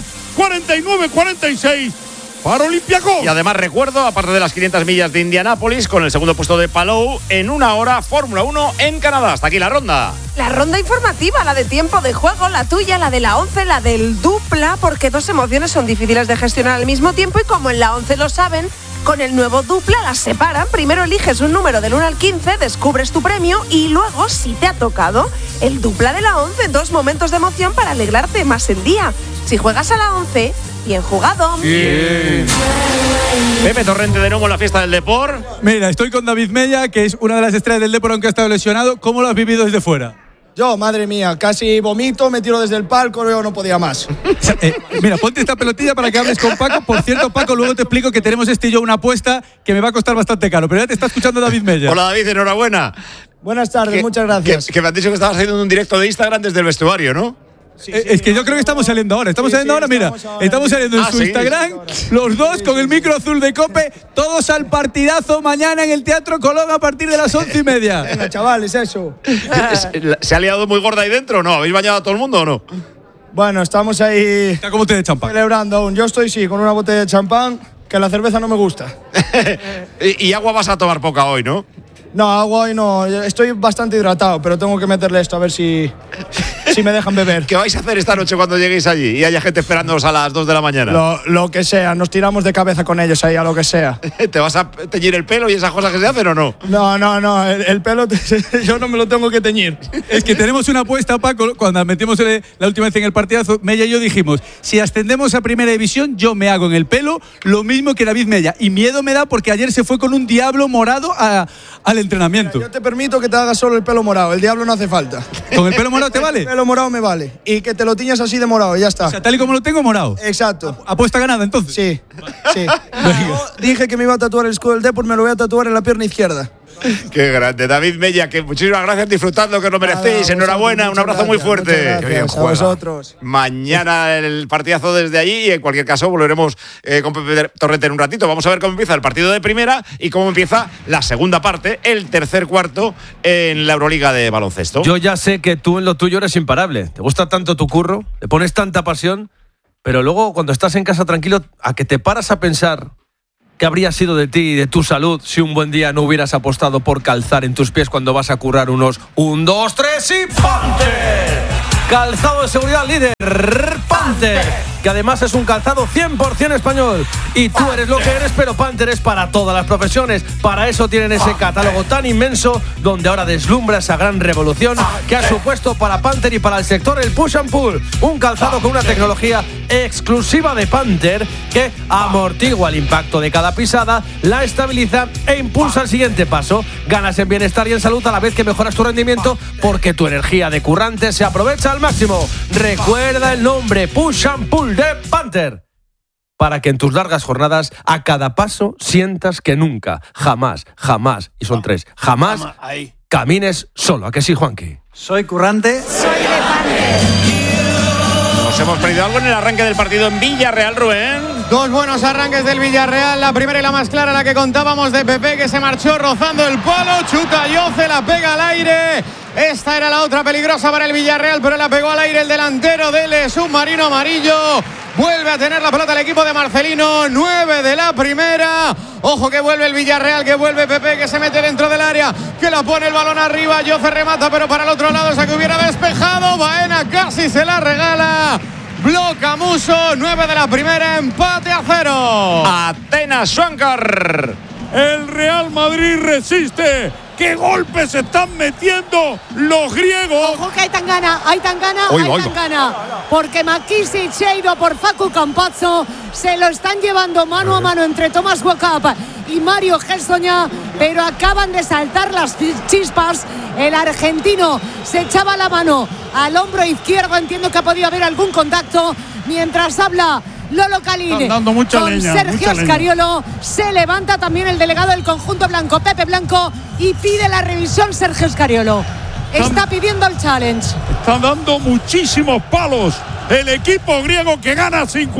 49-46 para Olympiacos. Y además recuerdo, aparte de las 500 millas de Indianápolis, con el segundo puesto de Palou, en 1 hora, Fórmula 1 en Canadá. Hasta aquí la ronda. La ronda informativa, la de tiempo de juego, la tuya, la de la 11, la del dupla, porque 2 emociones son difíciles de gestionar al mismo tiempo y como en la 11 lo saben, con el nuevo dupla las separan. Primero eliges un número del 1 al 15, descubres tu premio y luego, si te ha tocado, el dupla de la 11, 2 momentos de emoción para alegrarte más el día. Si juegas a la 11, bien jugado. Bien. Pepe Torrente de nuevo en la fiesta del Depor. Mira, estoy con David Mella, que es una de las estrellas del Depor, aunque ha estado lesionado. ¿Cómo lo has vivido desde fuera? Yo, madre mía, casi vomito, me tiro desde el palco, yo no podía más. Mira, ponte esta pelotilla para que hables con Paco. Por cierto, Paco, luego te explico que tenemos y yo una apuesta que me va a costar bastante caro. Pero ya te está escuchando David Mella. Hola, David, enhorabuena. Buenas tardes, muchas gracias. Que me han dicho que estabas haciendo un directo de Instagram desde el vestuario, ¿no? Sí, es que yo creo que estamos saliendo ahora. Estamos saliendo ahora, mira. Estamos saliendo en su Instagram, los dos con el micro azul de COPE, todos al partidazo mañana en el Teatro Colón a partir de las 11:30. Venga, chavales, eso. ¿Se ha liado muy gorda ahí dentro o no? ¿Habéis bañado a todo el mundo o no? Bueno, estamos ahí. Está como botella de champán. Celebrando aún. Yo estoy, sí, con una botella de champán, que la cerveza no me gusta. y agua vas a tomar poca hoy, ¿no? No, agua hoy no. Estoy bastante hidratado, pero tengo que meterle esto a ver si si me dejan beber. ¿Qué vais a hacer esta noche cuando lleguéis allí y haya gente esperándoos a las 2 de la mañana? Lo que sea, nos tiramos de cabeza con ellos ahí a lo que sea. ¿Te vas a teñir el pelo y esas cosas que se hacen o no? No, el pelo yo no me lo tengo que teñir. Es que tenemos una apuesta, Paco, cuando metimos la última vez en el partidazo, Mella y yo dijimos, si ascendemos a Primera División, yo me hago en el pelo lo mismo que David Mella. Y miedo me da porque ayer se fue con un diablo morado al entrenamiento. Mira, yo te permito que te hagas solo el pelo morado, el diablo no hace falta. ¿Con el pelo morado te vale? El pelo morado me vale. Y que te lo tiñas así de morado, y ya está. O sea, tal y como lo tengo, morado. Exacto. ¿Apuesta ganada entonces? Sí. Dije que me iba a tatuar el escudo del Depor, me lo voy a tatuar en la pierna izquierda. Qué grande, David Mella, que muchísimas gracias, disfrutando, que lo merecéis. Enhorabuena, un abrazo muy fuerte. Qué bien juega. A vosotros. Mañana el partidazo desde allí y en cualquier caso volveremos con Pepe Torrente en un ratito. Vamos a ver cómo empieza el partido de primera y cómo empieza la segunda parte, el tercer cuarto en la Euroliga de baloncesto. Yo ya sé que tú en lo tuyo eres imparable. Te gusta tanto tu curro, le pones tanta pasión, pero luego cuando estás en casa tranquilo, a que te paras a pensar ¿qué habría sido de ti y de tu salud si un buen día no hubieras apostado por calzar en tus pies cuando vas a currar unos 1, 2, 3 y Panther? Calzado de seguridad líder, Panther, que además es un calzado 100% español. Y tú eres lo que eres, pero Panther es para todas las profesiones. Para eso tienen ese catálogo tan inmenso, donde ahora deslumbra esa gran revolución que ha supuesto para Panther y para el sector el push and pull. Un calzado con una tecnología exclusiva de Panther que amortigua el impacto de cada pisada, la estabiliza e impulsa el siguiente paso. Ganas en bienestar y en salud a la vez que mejoras tu rendimiento, porque tu energía de currante se aprovecha al máximo. Recuerda el nombre Push and Pull de Panther, para que en tus largas jornadas a cada paso sientas que nunca, jamás, y son 3, jamás camines solo. ¿A que sí, Juanqui? Soy currante. Soy de Panther. Nos hemos perdido algo en el arranque del partido en Villarreal, Rubén. Dos buenos arranques del Villarreal. La primera y la más clara, la que contábamos, de Pepe, que se marchó rozando el palo. Chuta Yoce, la pega al aire. Esta era la otra peligrosa para el Villarreal, pero la pegó al aire el delantero del submarino amarillo. Vuelve a tener la pelota el equipo de Marcelino. 9 de la primera. Ojo que vuelve el Villarreal, que vuelve Pepe, que se mete dentro del área, que la pone el balón arriba. Yoce remata, pero para el otro lado, esa que hubiera despejado. Baena casi se la regala. Bloca Muso. 9 de la primera, empate a 0. Atenas Schwankar. El Real Madrid resiste. ¡Qué golpes se están metiendo los griegos! Ojo que hay tan gana. Porque McKissic se ha ido por Facu Campazzo. Se lo están llevando mano a mano entre Tomás Wakab y Mario Hezonja, pero acaban de saltar las chispas. El argentino se echaba la mano al hombro izquierdo. Entiendo que ha podido haber algún contacto. Mientras habla Lolo Calín con Sergio Scariolo, se levanta también el delegado del conjunto blanco, Pepe Blanco, y pide la revisión. Sergio Scariolo está pidiendo el challenge. Están dando muchísimos palos el equipo griego, que gana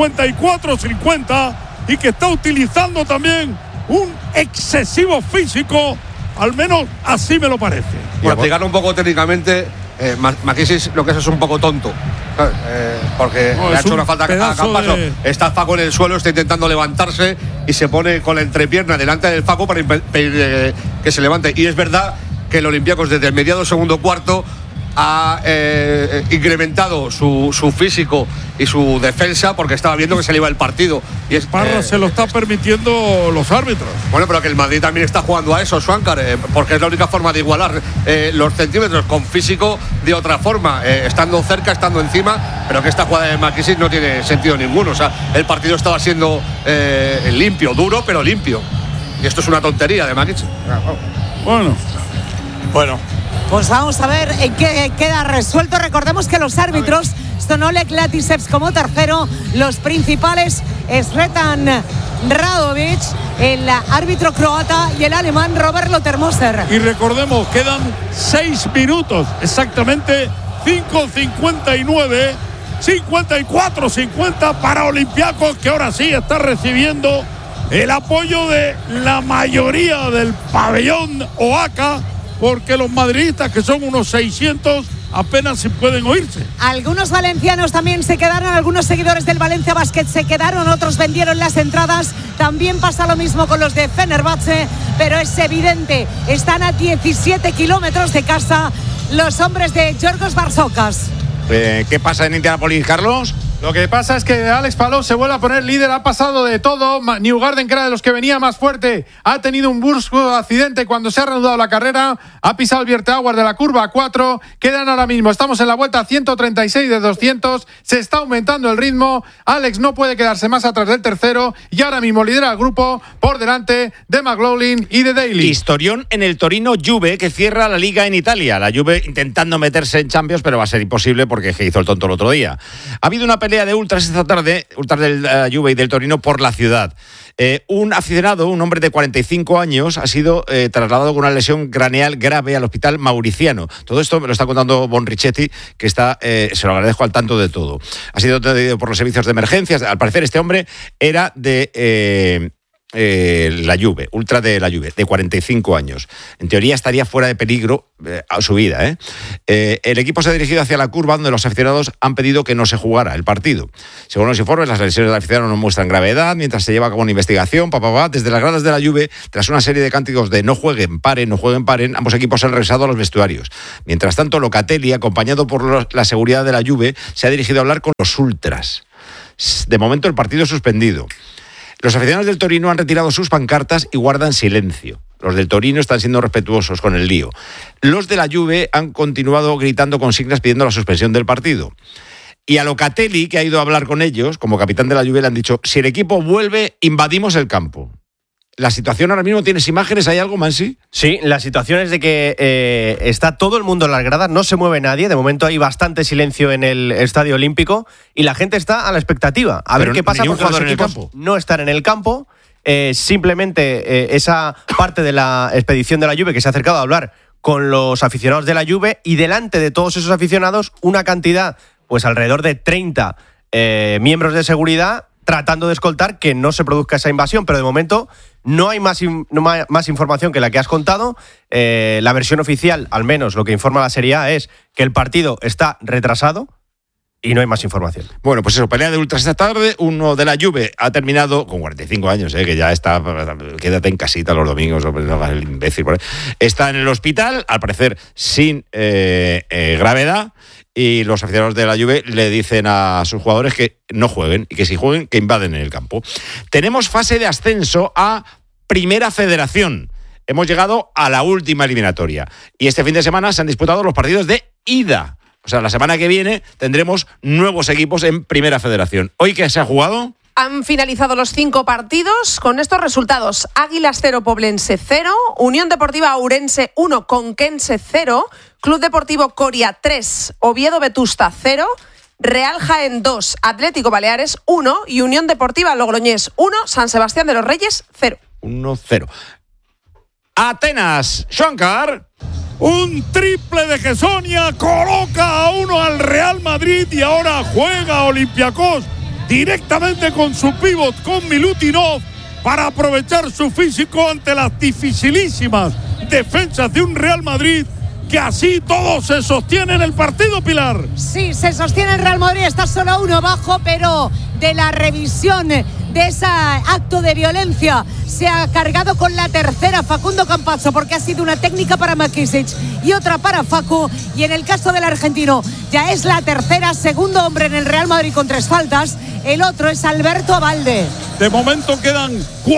54-50 y que está utilizando también un excesivo físico, al menos así me lo parece. Por explicarlo un poco técnicamente, McKissic lo que es un poco tonto, porque le ha hecho una falta a Campazzo. Está Facu en el suelo, está intentando levantarse y se pone con la entrepierna delante del Facu para impedir que se levante. Y es verdad que el Olympiacos desde el mediado segundo cuarto ha incrementado su físico y su defensa, porque estaba viendo que se le iba el partido. Y Parra se lo está permitiendo los árbitros. Bueno, pero que el Madrid también está jugando a eso, Schwankar, porque es la única forma de igualar los centímetros con físico de otra forma, estando cerca, estando encima, pero que esta jugada de McKissic no tiene sentido ninguno. O sea, el partido estaba siendo limpio, duro, pero limpio. Y esto es una tontería de McKissic. Bueno. Pues vamos a ver en qué queda resuelto. Recordemos que los árbitros, Stonolek Latisevs como tercero, los principales Sretan Radovic, el árbitro croata, y el alemán Robert Lotermoser. Y recordemos, quedan 6 minutos, exactamente 5:59, 54-50 para Olympiacos, que ahora sí está recibiendo el apoyo de la mayoría del pabellón Oaca, porque los madridistas, que son unos 600, apenas si pueden oírse. Algunos valencianos también se quedaron, algunos seguidores del Valencia Basket se quedaron, otros vendieron las entradas. También pasa lo mismo con los de Fenerbahce, pero es evidente, están a 17 kilómetros de casa los hombres de Yorgos Barsocas. ¿Qué pasa en Indianapolis, Carlos? Lo que pasa es que Alex Palou se vuelve a poner líder, ha pasado de todo. Newgarden, que era de los que venía más fuerte, ha tenido un brusco accidente cuando se ha reanudado la carrera, ha pisado el Vierteauer de la curva 4, quedan ahora mismo, estamos en la vuelta 136 de 200, se está aumentando el ritmo, Alex no puede quedarse más atrás del tercero y ahora mismo lidera el grupo por delante de McLaughlin y de Daly. Historión en el Torino Juve, que cierra la Liga en Italia. La Juve intentando meterse en Champions, pero va a ser imposible porque hizo el tonto el otro día. Ha habido una pelea de ultras esta tarde, ultras del Juve y del Torino por la ciudad. Un aficionado, un hombre de 45 años, ha sido trasladado con una lesión craneal grave al hospital Mauriciano. Todo esto me lo está contando Bon Richetti, que está, se lo agradezco, al tanto de todo. Ha sido atendido por los servicios de emergencias. Al parecer este hombre era de la Juve, ultra de la Juve, de 45 años. En teoría estaría fuera de peligro a su vida. El equipo se ha dirigido hacia la curva donde los aficionados han pedido que no se jugara el partido. Según los informes, las lesiones del aficionado no muestran gravedad mientras se lleva a cabo una investigación. Desde las gradas de la Juve, tras una serie de cánticos de no jueguen, paren, ambos equipos han regresado a los vestuarios. Mientras tanto, Locatelli, acompañado por la seguridad de la Juve, se ha dirigido a hablar con los ultras. De momento el partido es suspendido. Los aficionados del Torino han retirado sus pancartas y guardan silencio. Los del Torino están siendo respetuosos con el lío. Los de la Juve han continuado gritando consignas pidiendo la suspensión del partido. Y a Locatelli, que ha ido a hablar con ellos, como capitán de la Juve, le han dicho: si el equipo vuelve, invadimos el campo. La situación ahora mismo, ¿tienes imágenes? ¿Hay algo, Mansi? Sí, la situación es de que está todo el mundo en las gradas, no se mueve nadie. De momento hay bastante silencio en el Estadio Olímpico y la gente está a la expectativa. A ver qué pasa, porque los equipos no están en el campo. Simplemente esa parte de la expedición de la Juve que se ha acercado a hablar con los aficionados de la Juve, y delante de todos esos aficionados una cantidad, pues alrededor de 30 miembros de seguridad, tratando de escoltar que no se produzca esa invasión, pero de momento no hay más información que la que has contado. La versión oficial, al menos lo que informa la Serie A, es que el partido está retrasado y no hay más información. Bueno, pues eso, pelea de ultras esta tarde. Uno de la Juve ha terminado con 45 años, que ya está, quédate en casita los domingos, no hagas el imbécil por ahí. Está en el hospital, al parecer sin gravedad. Y los aficionados de la Juve le dicen a sus jugadores que no jueguen y que si jueguen, que invaden el campo. Tenemos fase de ascenso a Primera Federación. Hemos llegado a la última eliminatoria. Y este fin de semana se han disputado los partidos de ida. O sea, la semana que viene tendremos nuevos equipos en Primera Federación. ¿Hoy qué se ha jugado? Han finalizado los 5 partidos con estos resultados: Águilas 0, Poblense 0, Unión Deportiva Ourense 1, Conquense 0, Club Deportivo Coria 3, Oviedo Vetusta 0, Real Jaén 2, Atlético Baleares 1 y Unión Deportiva Logroñés 1, San Sebastián de los Reyes 0. 1-0. Atenas, Shankar. Un triple de Gessonia coloca a 1 al Real Madrid y ahora juega Olympiacos directamente con su pívot, con Milutinov, para aprovechar su físico ante las dificilísimas defensas de un Real Madrid que así todo se sostiene en el partido, Pilar. Sí, se sostiene el Real Madrid, está solo a 1 abajo, pero de la revisión de ese acto de violencia se ha cargado con la tercera Facundo Campazzo, porque ha sido una técnica para Makisic y otra para Facu, y en el caso del argentino ya es la tercera, segundo hombre en el Real Madrid con 3 faltas, el otro es Alberto Abalde. De momento quedan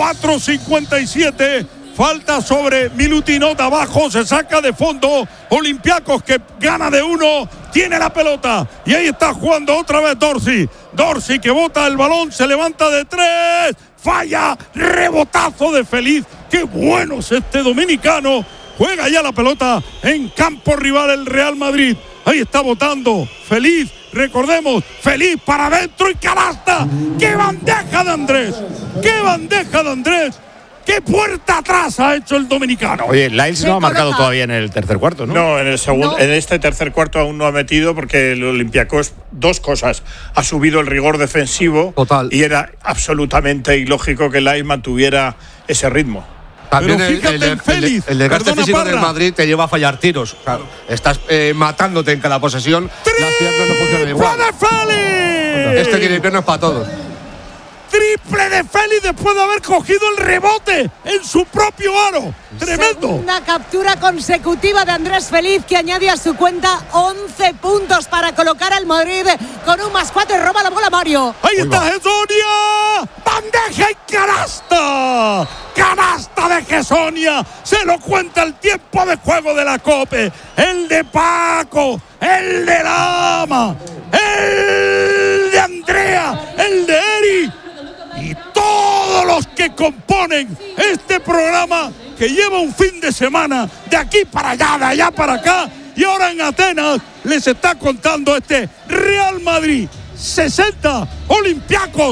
4:57. Falta sobre Milutinov, abajo, se saca de fondo. Olympiacos, que gana de 1, tiene la pelota. Y ahí está jugando otra vez Dorsey. Dorsey, que bota el balón, se levanta de 3. Falla, rebotazo de Feliz. Qué bueno es este dominicano. Juega ya la pelota en campo rival el Real Madrid. Ahí está botando Feliz. Recordemos, Feliz para adentro y canasta. ¡Qué bandeja de Andrés! ¡Qué bandeja de Andrés! ¡Qué puerta atrás ha hecho el dominicano! Oye, Lyles no ha marcado todavía en el tercer cuarto, ¿no? No, en el segundo, en este tercer cuarto aún no ha metido, porque el Olympiacos, 2 cosas: ha subido el rigor defensivo. Total. Y era absolutamente ilógico que Lyles mantuviera ese ritmo. También el desgaste físico del Madrid te lleva a fallar tiros. Claro, estás matándote en cada posesión. Las piernas no funcionan igual. Este equilibrio no es para todos. triple de Félix después de haber cogido el rebote en su propio aro. Tremendo. Una captura consecutiva de Andrés Feliz, que añade a su cuenta 11 puntos para colocar al Madrid con un +4 y roba la bola Mario. Ahí está Gessonia. Bandeja y canasta. Canasta de Gessonia. Se lo cuenta el tiempo de juego de la COPE. El de Paco. El de Lama. El de Andrea. El de Eri. Y todos los que componen este programa, que lleva un fin de semana de aquí para allá, de allá para acá, y ahora en Atenas les está contando este Real Madrid 60, Olympiacos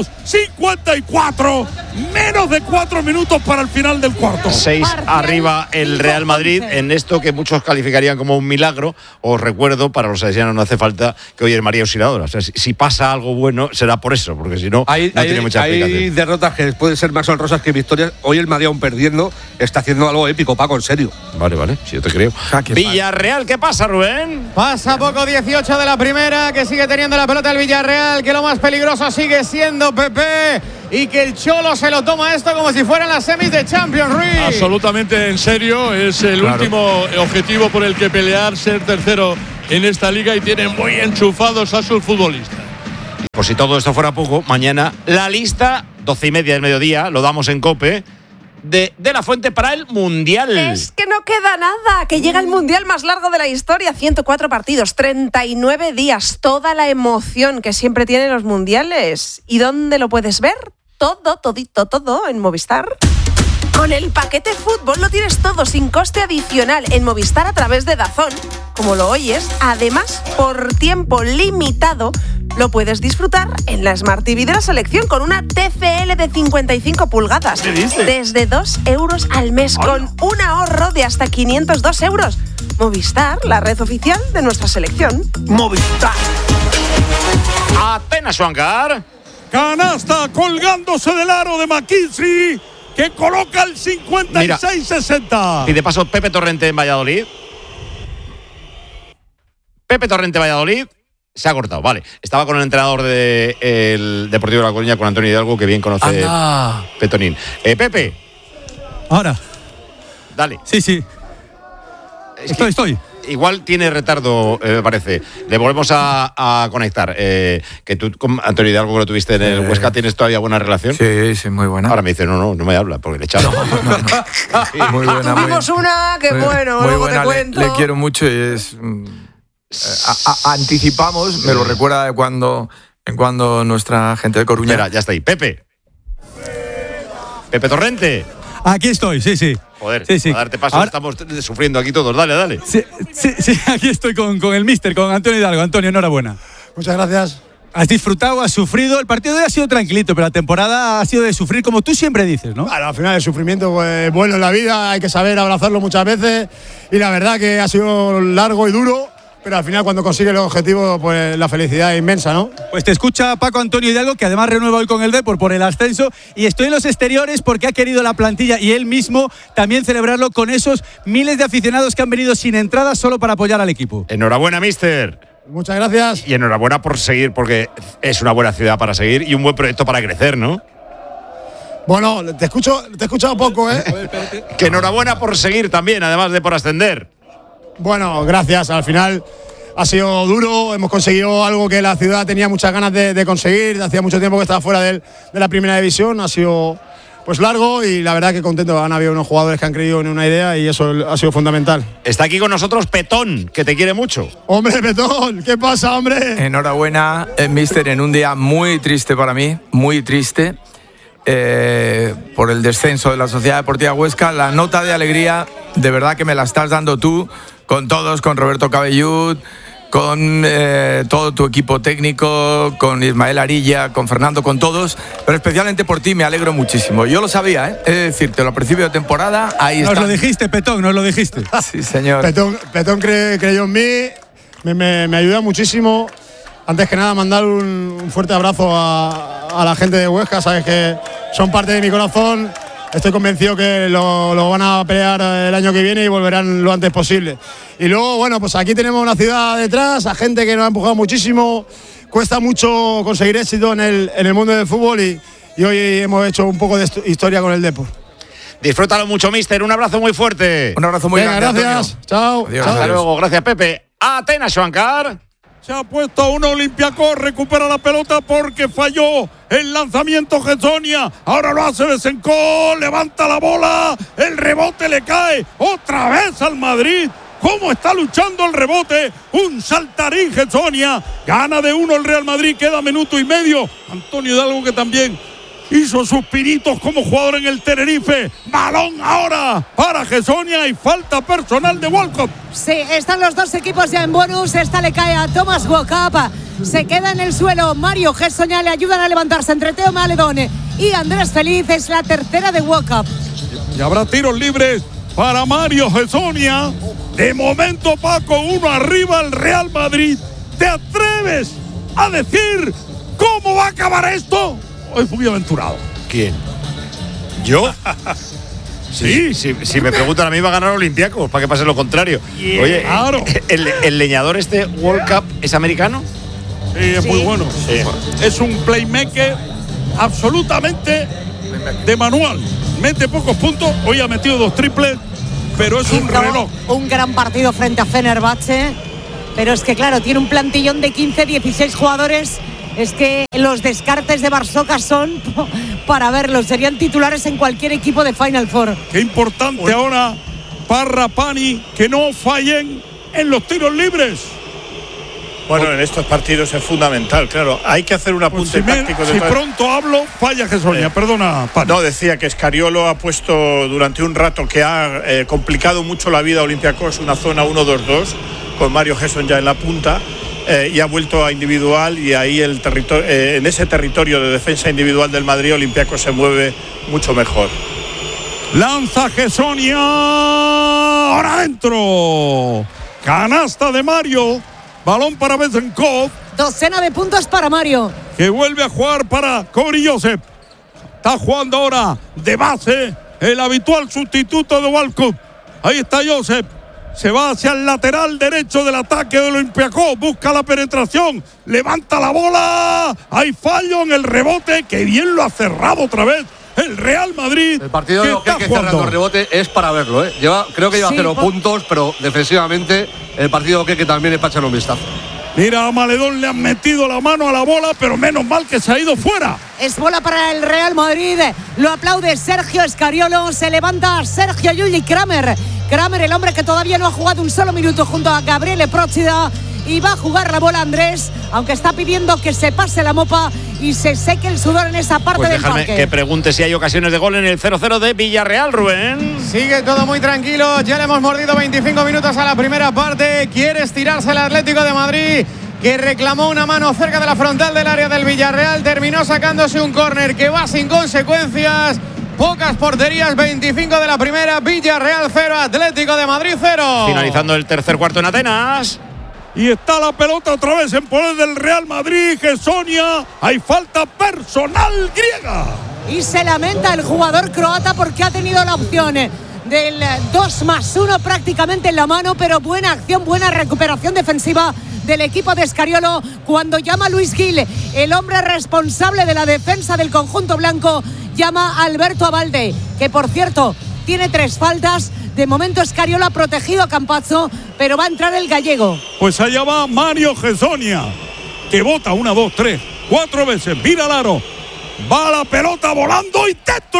54, menos de 4 minutos para el final del cuarto. 6 arriba el Real Madrid en esto que muchos calificarían como un milagro. Os recuerdo, para los salesianos no hace falta que hoy es María Auxiliadora. O sea, si pasa algo bueno será por eso, porque si no, no tiene mucha explicación. Hay derrotas que pueden ser más honrosas que victorias. Hoy el Madrid, aún perdiendo, está haciendo algo épico, Paco, en serio. Vale, si yo te creo. Villarreal, ¿qué pasa, Rubén? Pasa poco, 18 de la primera, que sigue teniendo la pelota el Villarreal, que lo más peligroso sigue siendo Pepe, y que el Cholo se lo toma esto como si fueran las semis de Champions League. Absolutamente en serio, es el último objetivo por el que pelear, ser tercero en esta liga, y tienen muy enchufados a sus futbolistas. Por si todo esto fuera poco, mañana la lista, 12:30 del mediodía, lo damos en COPE, de la Fuente para el Mundial. Es que no queda nada, que llega el Mundial más largo de la historia, 104 partidos, 39 días, toda la emoción que siempre tienen los mundiales. ¿Y dónde lo puedes ver? Todo en Movistar. Con el paquete fútbol lo tienes todo sin coste adicional en Movistar a través de DAZN, como lo oyes. Además, por tiempo limitado, lo puedes disfrutar en la Smart TV de la selección con una TCL de 55 pulgadas. ¿Qué dices? Desde 2 euros al mes, con un ahorro de hasta 502 euros. Movistar, la red oficial de nuestra selección. Movistar. Atenas, Juancar. Canasta colgándose del aro de McKinsey, que coloca el 56-60. Y de paso, Pepe Torrente en Valladolid. Se ha cortado, vale. Estaba con el entrenador del Deportivo de La Coruña, con Antonio Hidalgo, que bien conoce Petonín. Pepe. Ahora. Dale. Sí. Estoy. Igual tiene retardo, me parece. Le volvemos a conectar. Que tú con Antonio Hidalgo, que lo tuviste en el Huesca, ¿tienes todavía buena relación? Sí, muy buena. Ahora me dice, no me habla, porque le echaba. Muy buena. Tuvimos una que muy luego buena, te cuento. le quiero mucho y es... anticipamos, me lo recuerda de cuando nuestra gente de Coruña. Mira, ya está ahí. Pepe Torrente. Aquí estoy, sí. Joder, sí. A darte paso, ahora estamos sufriendo aquí todos. Dale. Sí, aquí estoy con el míster, con Antonio Hidalgo. Antonio, enhorabuena. Muchas gracias. Has disfrutado, has sufrido. El partido de hoy ha sido tranquilito, pero la temporada ha sido de sufrir, como tú siempre dices, ¿no? Bueno, al final el sufrimiento pues, bueno en la vida, hay que saber abrazarlo muchas veces, y la verdad que ha sido largo y duro, pero al final cuando consigue el objetivo, pues la felicidad es inmensa, ¿no? Pues te escucha Paco Antonio Hidalgo, que además renueva hoy con el Depor por el ascenso, y estoy en los exteriores porque ha querido la plantilla y él mismo también celebrarlo con esos miles de aficionados que han venido sin entrada solo para apoyar al equipo. Enhorabuena, míster. Muchas gracias. Y enhorabuena por seguir, porque es una buena ciudad para seguir y un buen proyecto para crecer, ¿no? Bueno, te he escuchado poco, ¿eh? Que enhorabuena por seguir también, además de por ascender. Bueno, gracias. Al final ha sido duro, hemos conseguido algo que la ciudad tenía muchas ganas de conseguir. Hacía mucho tiempo que estaba fuera de la primera división, ha sido pues largo, y la verdad que contento. Han habido unos jugadores que han creído en una idea y eso ha sido fundamental. Está aquí con nosotros Petón, que te quiere mucho. Hombre, Petón, ¿qué pasa, hombre? Enhorabuena, míster, en un día muy triste para mí, muy triste. Por el descenso de la Sociedad Deportiva Huesca. La nota de alegría, de verdad que me la estás dando tú, con todos, con Roberto Cabellut, con todo tu equipo técnico, con Ismael Arilla, con Fernando, con todos, pero especialmente por ti me alegro muchísimo. Yo lo sabía, es decirte, al principio de temporada, ahí está. Nos lo dijiste, Petón, nos lo dijiste. Sí, señor. Petón creyó en mí, me ayuda muchísimo. Antes que nada, mandar un fuerte abrazo a la gente de Huesca, sabes que son parte de mi corazón. Estoy convencido que lo van a pelear el año que viene y volverán lo antes posible. Y luego, bueno, pues aquí tenemos una ciudad detrás, a gente que nos ha empujado muchísimo. Cuesta mucho conseguir éxito en el mundo del fútbol y y hoy hemos hecho un poco de historia con el Depor. Disfrútalo mucho, mister. Un abrazo muy fuerte. Un abrazo muy grande. Gracias. Antonio. Chao. Adiós, Hasta adiós. luego. Gracias, Pepe. Atenas, Juancar. Se ha puesto a un Olympiacos, recupera la pelota porque falló el lanzamiento Gessonia. Ahora lo hace Besenkov, levanta la bola, el rebote le cae otra vez al Madrid. ¿Cómo está luchando el rebote? Un saltarín Gessonia. Gana de 1 el Real Madrid, queda minuto y medio. Antonio Hidalgo, que también hizo sus pinitos como jugador en el Tenerife. Balón ahora para Gessonia y falta personal de Walcott. Sí, están los dos equipos ya en bonus. Esta le cae a Thomas Walkup. Se queda en el suelo Mario Gessonia. Le ayudan a levantarse entre Teo Maledón y Andrés Feliz. Es la tercera de Walkup. Y habrá tiros libres para Mario Gessonia. De momento, Paco, 1 arriba el Real Madrid. ¿Te atreves a decir cómo va a acabar esto? Hoy fui aventurado. ¿Quién? ¿Yo? Sí, si me preguntan a mí va a ganar Olympiacos, para que pase lo contrario. Oye, claro. ¿el leñador World Cup es americano? Sí, es muy bueno. Sí. Es un playmaker absolutamente de manual. Mete pocos puntos, hoy ha metido 2 triples, pero es un reloj. Un gran partido frente a Fenerbahce, pero es que claro, tiene un plantillón de 15, 16 jugadores. Es que los descartes de Barsoca son para verlos. Serían titulares en cualquier equipo de Final Four. Qué importante ahora Parra, Pani, que no fallen en los tiros libres. Bueno, en estos partidos es fundamental, claro. Hay que hacer un apunte táctico. Si pronto hablo, falla Gessonia. Perdona, Pani. No, decía que Scariolo ha puesto durante un rato que ha complicado mucho la vida a Olympiacos, una zona 1-2-2, con Mario Gessonia en la punta. Y ha vuelto a individual, y ahí en ese territorio de defensa individual del Madrid, Olympiacos se mueve mucho mejor. Lanza Gessonia, ahora adentro. Canasta de Mario, balón para Besenkov. Docena de puntos para Mario, que vuelve a jugar para Corey Joseph. Está jugando ahora de base el habitual sustituto de Walcott. Ahí está Joseph. Se va hacia el lateral derecho del ataque del Olympiacos. Busca la penetración. Levanta la bola. Hay fallo en el rebote. Que bien lo ha cerrado otra vez el Real Madrid. El partido de Oqueque cerrando el rebote es para verlo. Creo que lleva 0 puntos, pero defensivamente el partido de Oqueque también es para echar un vistazo. Mira, a Maledón le han metido la mano a la bola, pero menos mal que se ha ido fuera. Es bola para el Real Madrid. Lo aplaude Sergio Scariolo. Se levanta Sergio Llull Kramer. Kramer, el hombre que todavía no ha jugado un solo minuto junto a Gabriele Procida. Y va a jugar la bola Andrés, aunque está pidiendo que se pase la mopa y se seque el sudor en esa parte del parque. Que pregunte si hay ocasiones de gol en el 0-0 de Villarreal, Rubén. Sigue todo muy tranquilo. Ya le hemos mordido 25 minutos a la primera parte. Quiere estirarse el Atlético de Madrid, que reclamó una mano cerca de la frontal del área del Villarreal. Terminó sacándose un córner que va sin consecuencias. Pocas porterías, 25 de la primera. Villarreal 0, Atlético de Madrid 0. Finalizando el tercer cuarto en Atenas. Y está la pelota otra vez en poder del Real Madrid. Gessonia, hay falta personal griega. Y se lamenta el jugador croata porque ha tenido la opción del 2+1 prácticamente en la mano, pero buena acción, buena recuperación defensiva del equipo de Scariolo cuando llama Luis Gil, el hombre responsable de la defensa del conjunto blanco, llama a Alberto Abalde, que por cierto tiene 3 faltas. De momento Scariolo ha protegido a Campazzo, pero va a entrar el gallego. Pues allá va Mario Gessonia, que bota 1, 2, 3, 4 veces, mira al aro. Va la pelota volando y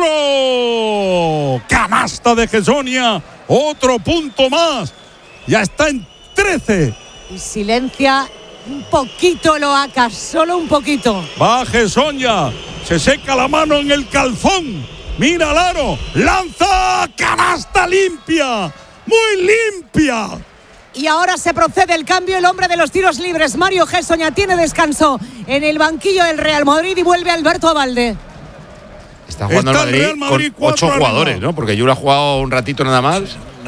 dentro. Canasta de Gessonia, otro punto más. Ya está en 13. Y silencia un poquito Loaca, solo un poquito. Va Gessonia, se seca la mano en el calzón. Mira al aro, lanza, canasta limpia, muy limpia. Y ahora se procede el cambio, el hombre de los tiros libres, Mario Gessonia, tiene descanso en el banquillo del Real Madrid y vuelve Alberto Abalde. Está jugando el Real Madrid con 8 jugadores, ¿no? Porque Yura ha jugado un ratito nada más.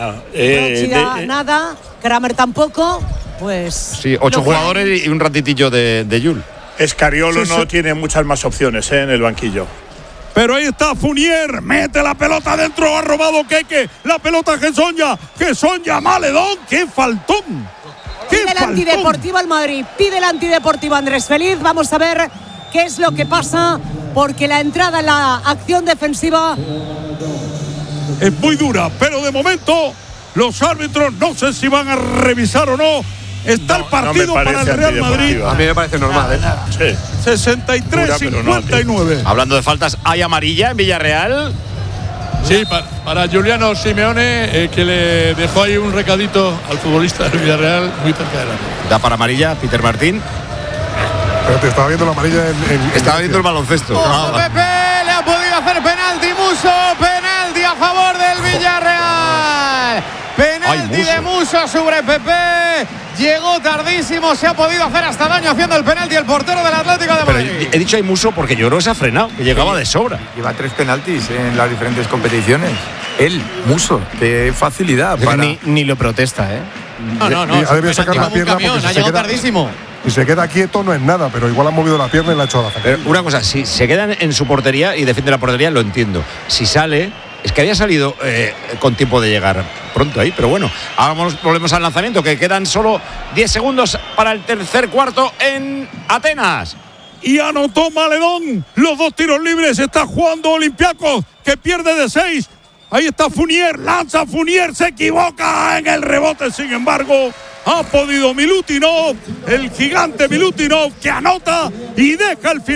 Nada, Kramer tampoco, pues... Sí, 8 jugadores y un ratitillo de Yul. Scariolo no tiene muchas más opciones en el banquillo. Pero ahí está Fournier, mete la pelota adentro, ha robado Keke, la pelota Gessonia, Maledón, qué faltón. Pide el antideportivo al Madrid, pide el antideportivo Andrés Feliz. Vamos a ver qué es lo que pasa porque la entrada en la acción defensiva es muy dura, pero de momento los árbitros no sé si van a revisar o no. Está el partido para el Real Madrid. A mí me parece normal, ¿eh? Sí. 63-59. Hablando de faltas, ¿hay amarilla en Villarreal? Sí, para Giuliano Simeone, que le dejó ahí un recadito al futbolista del Villarreal muy cerca de la red. ¿Da para amarilla, Peter Martín? Pero te estaba viendo la amarilla estaba viendo el baloncesto. Pepe le ha podido hacer penalti Muso, penalti a favor del Villarreal. Penalti de Muso sobre Pepe. Llegó tardísimo, se ha podido hacer hasta daño haciendo el penalti el portero del Atlético de Madrid. Pero he dicho hay Muso porque yo creo que se ha frenado, que llegaba de sobra. Lleva 3 penaltis en las diferentes competiciones. Él, Muso, qué facilidad. Ni lo protesta, ¿eh? No. Ha debido sacar la pierna porque ha llegado tardísimo. Si se queda quieto no es nada, pero igual ha movido la pierna y la ha hecho a la Pero una cosa, si se quedan en su portería y defiende la portería, lo entiendo. Si sale, es que había salido con tiempo de llegar pronto ahí, pero bueno, ahora volvemos al lanzamiento, que quedan solo 10 segundos para el tercer cuarto en Atenas. Y anotó Maledón los 2 tiros libres. Está jugando Olympiacos, que pierde de 6. Ahí está Fournier, lanza Fournier, se equivoca en el rebote, sin embargo ha podido Milutinov, el gigante Milutinov, que anota y deja el final.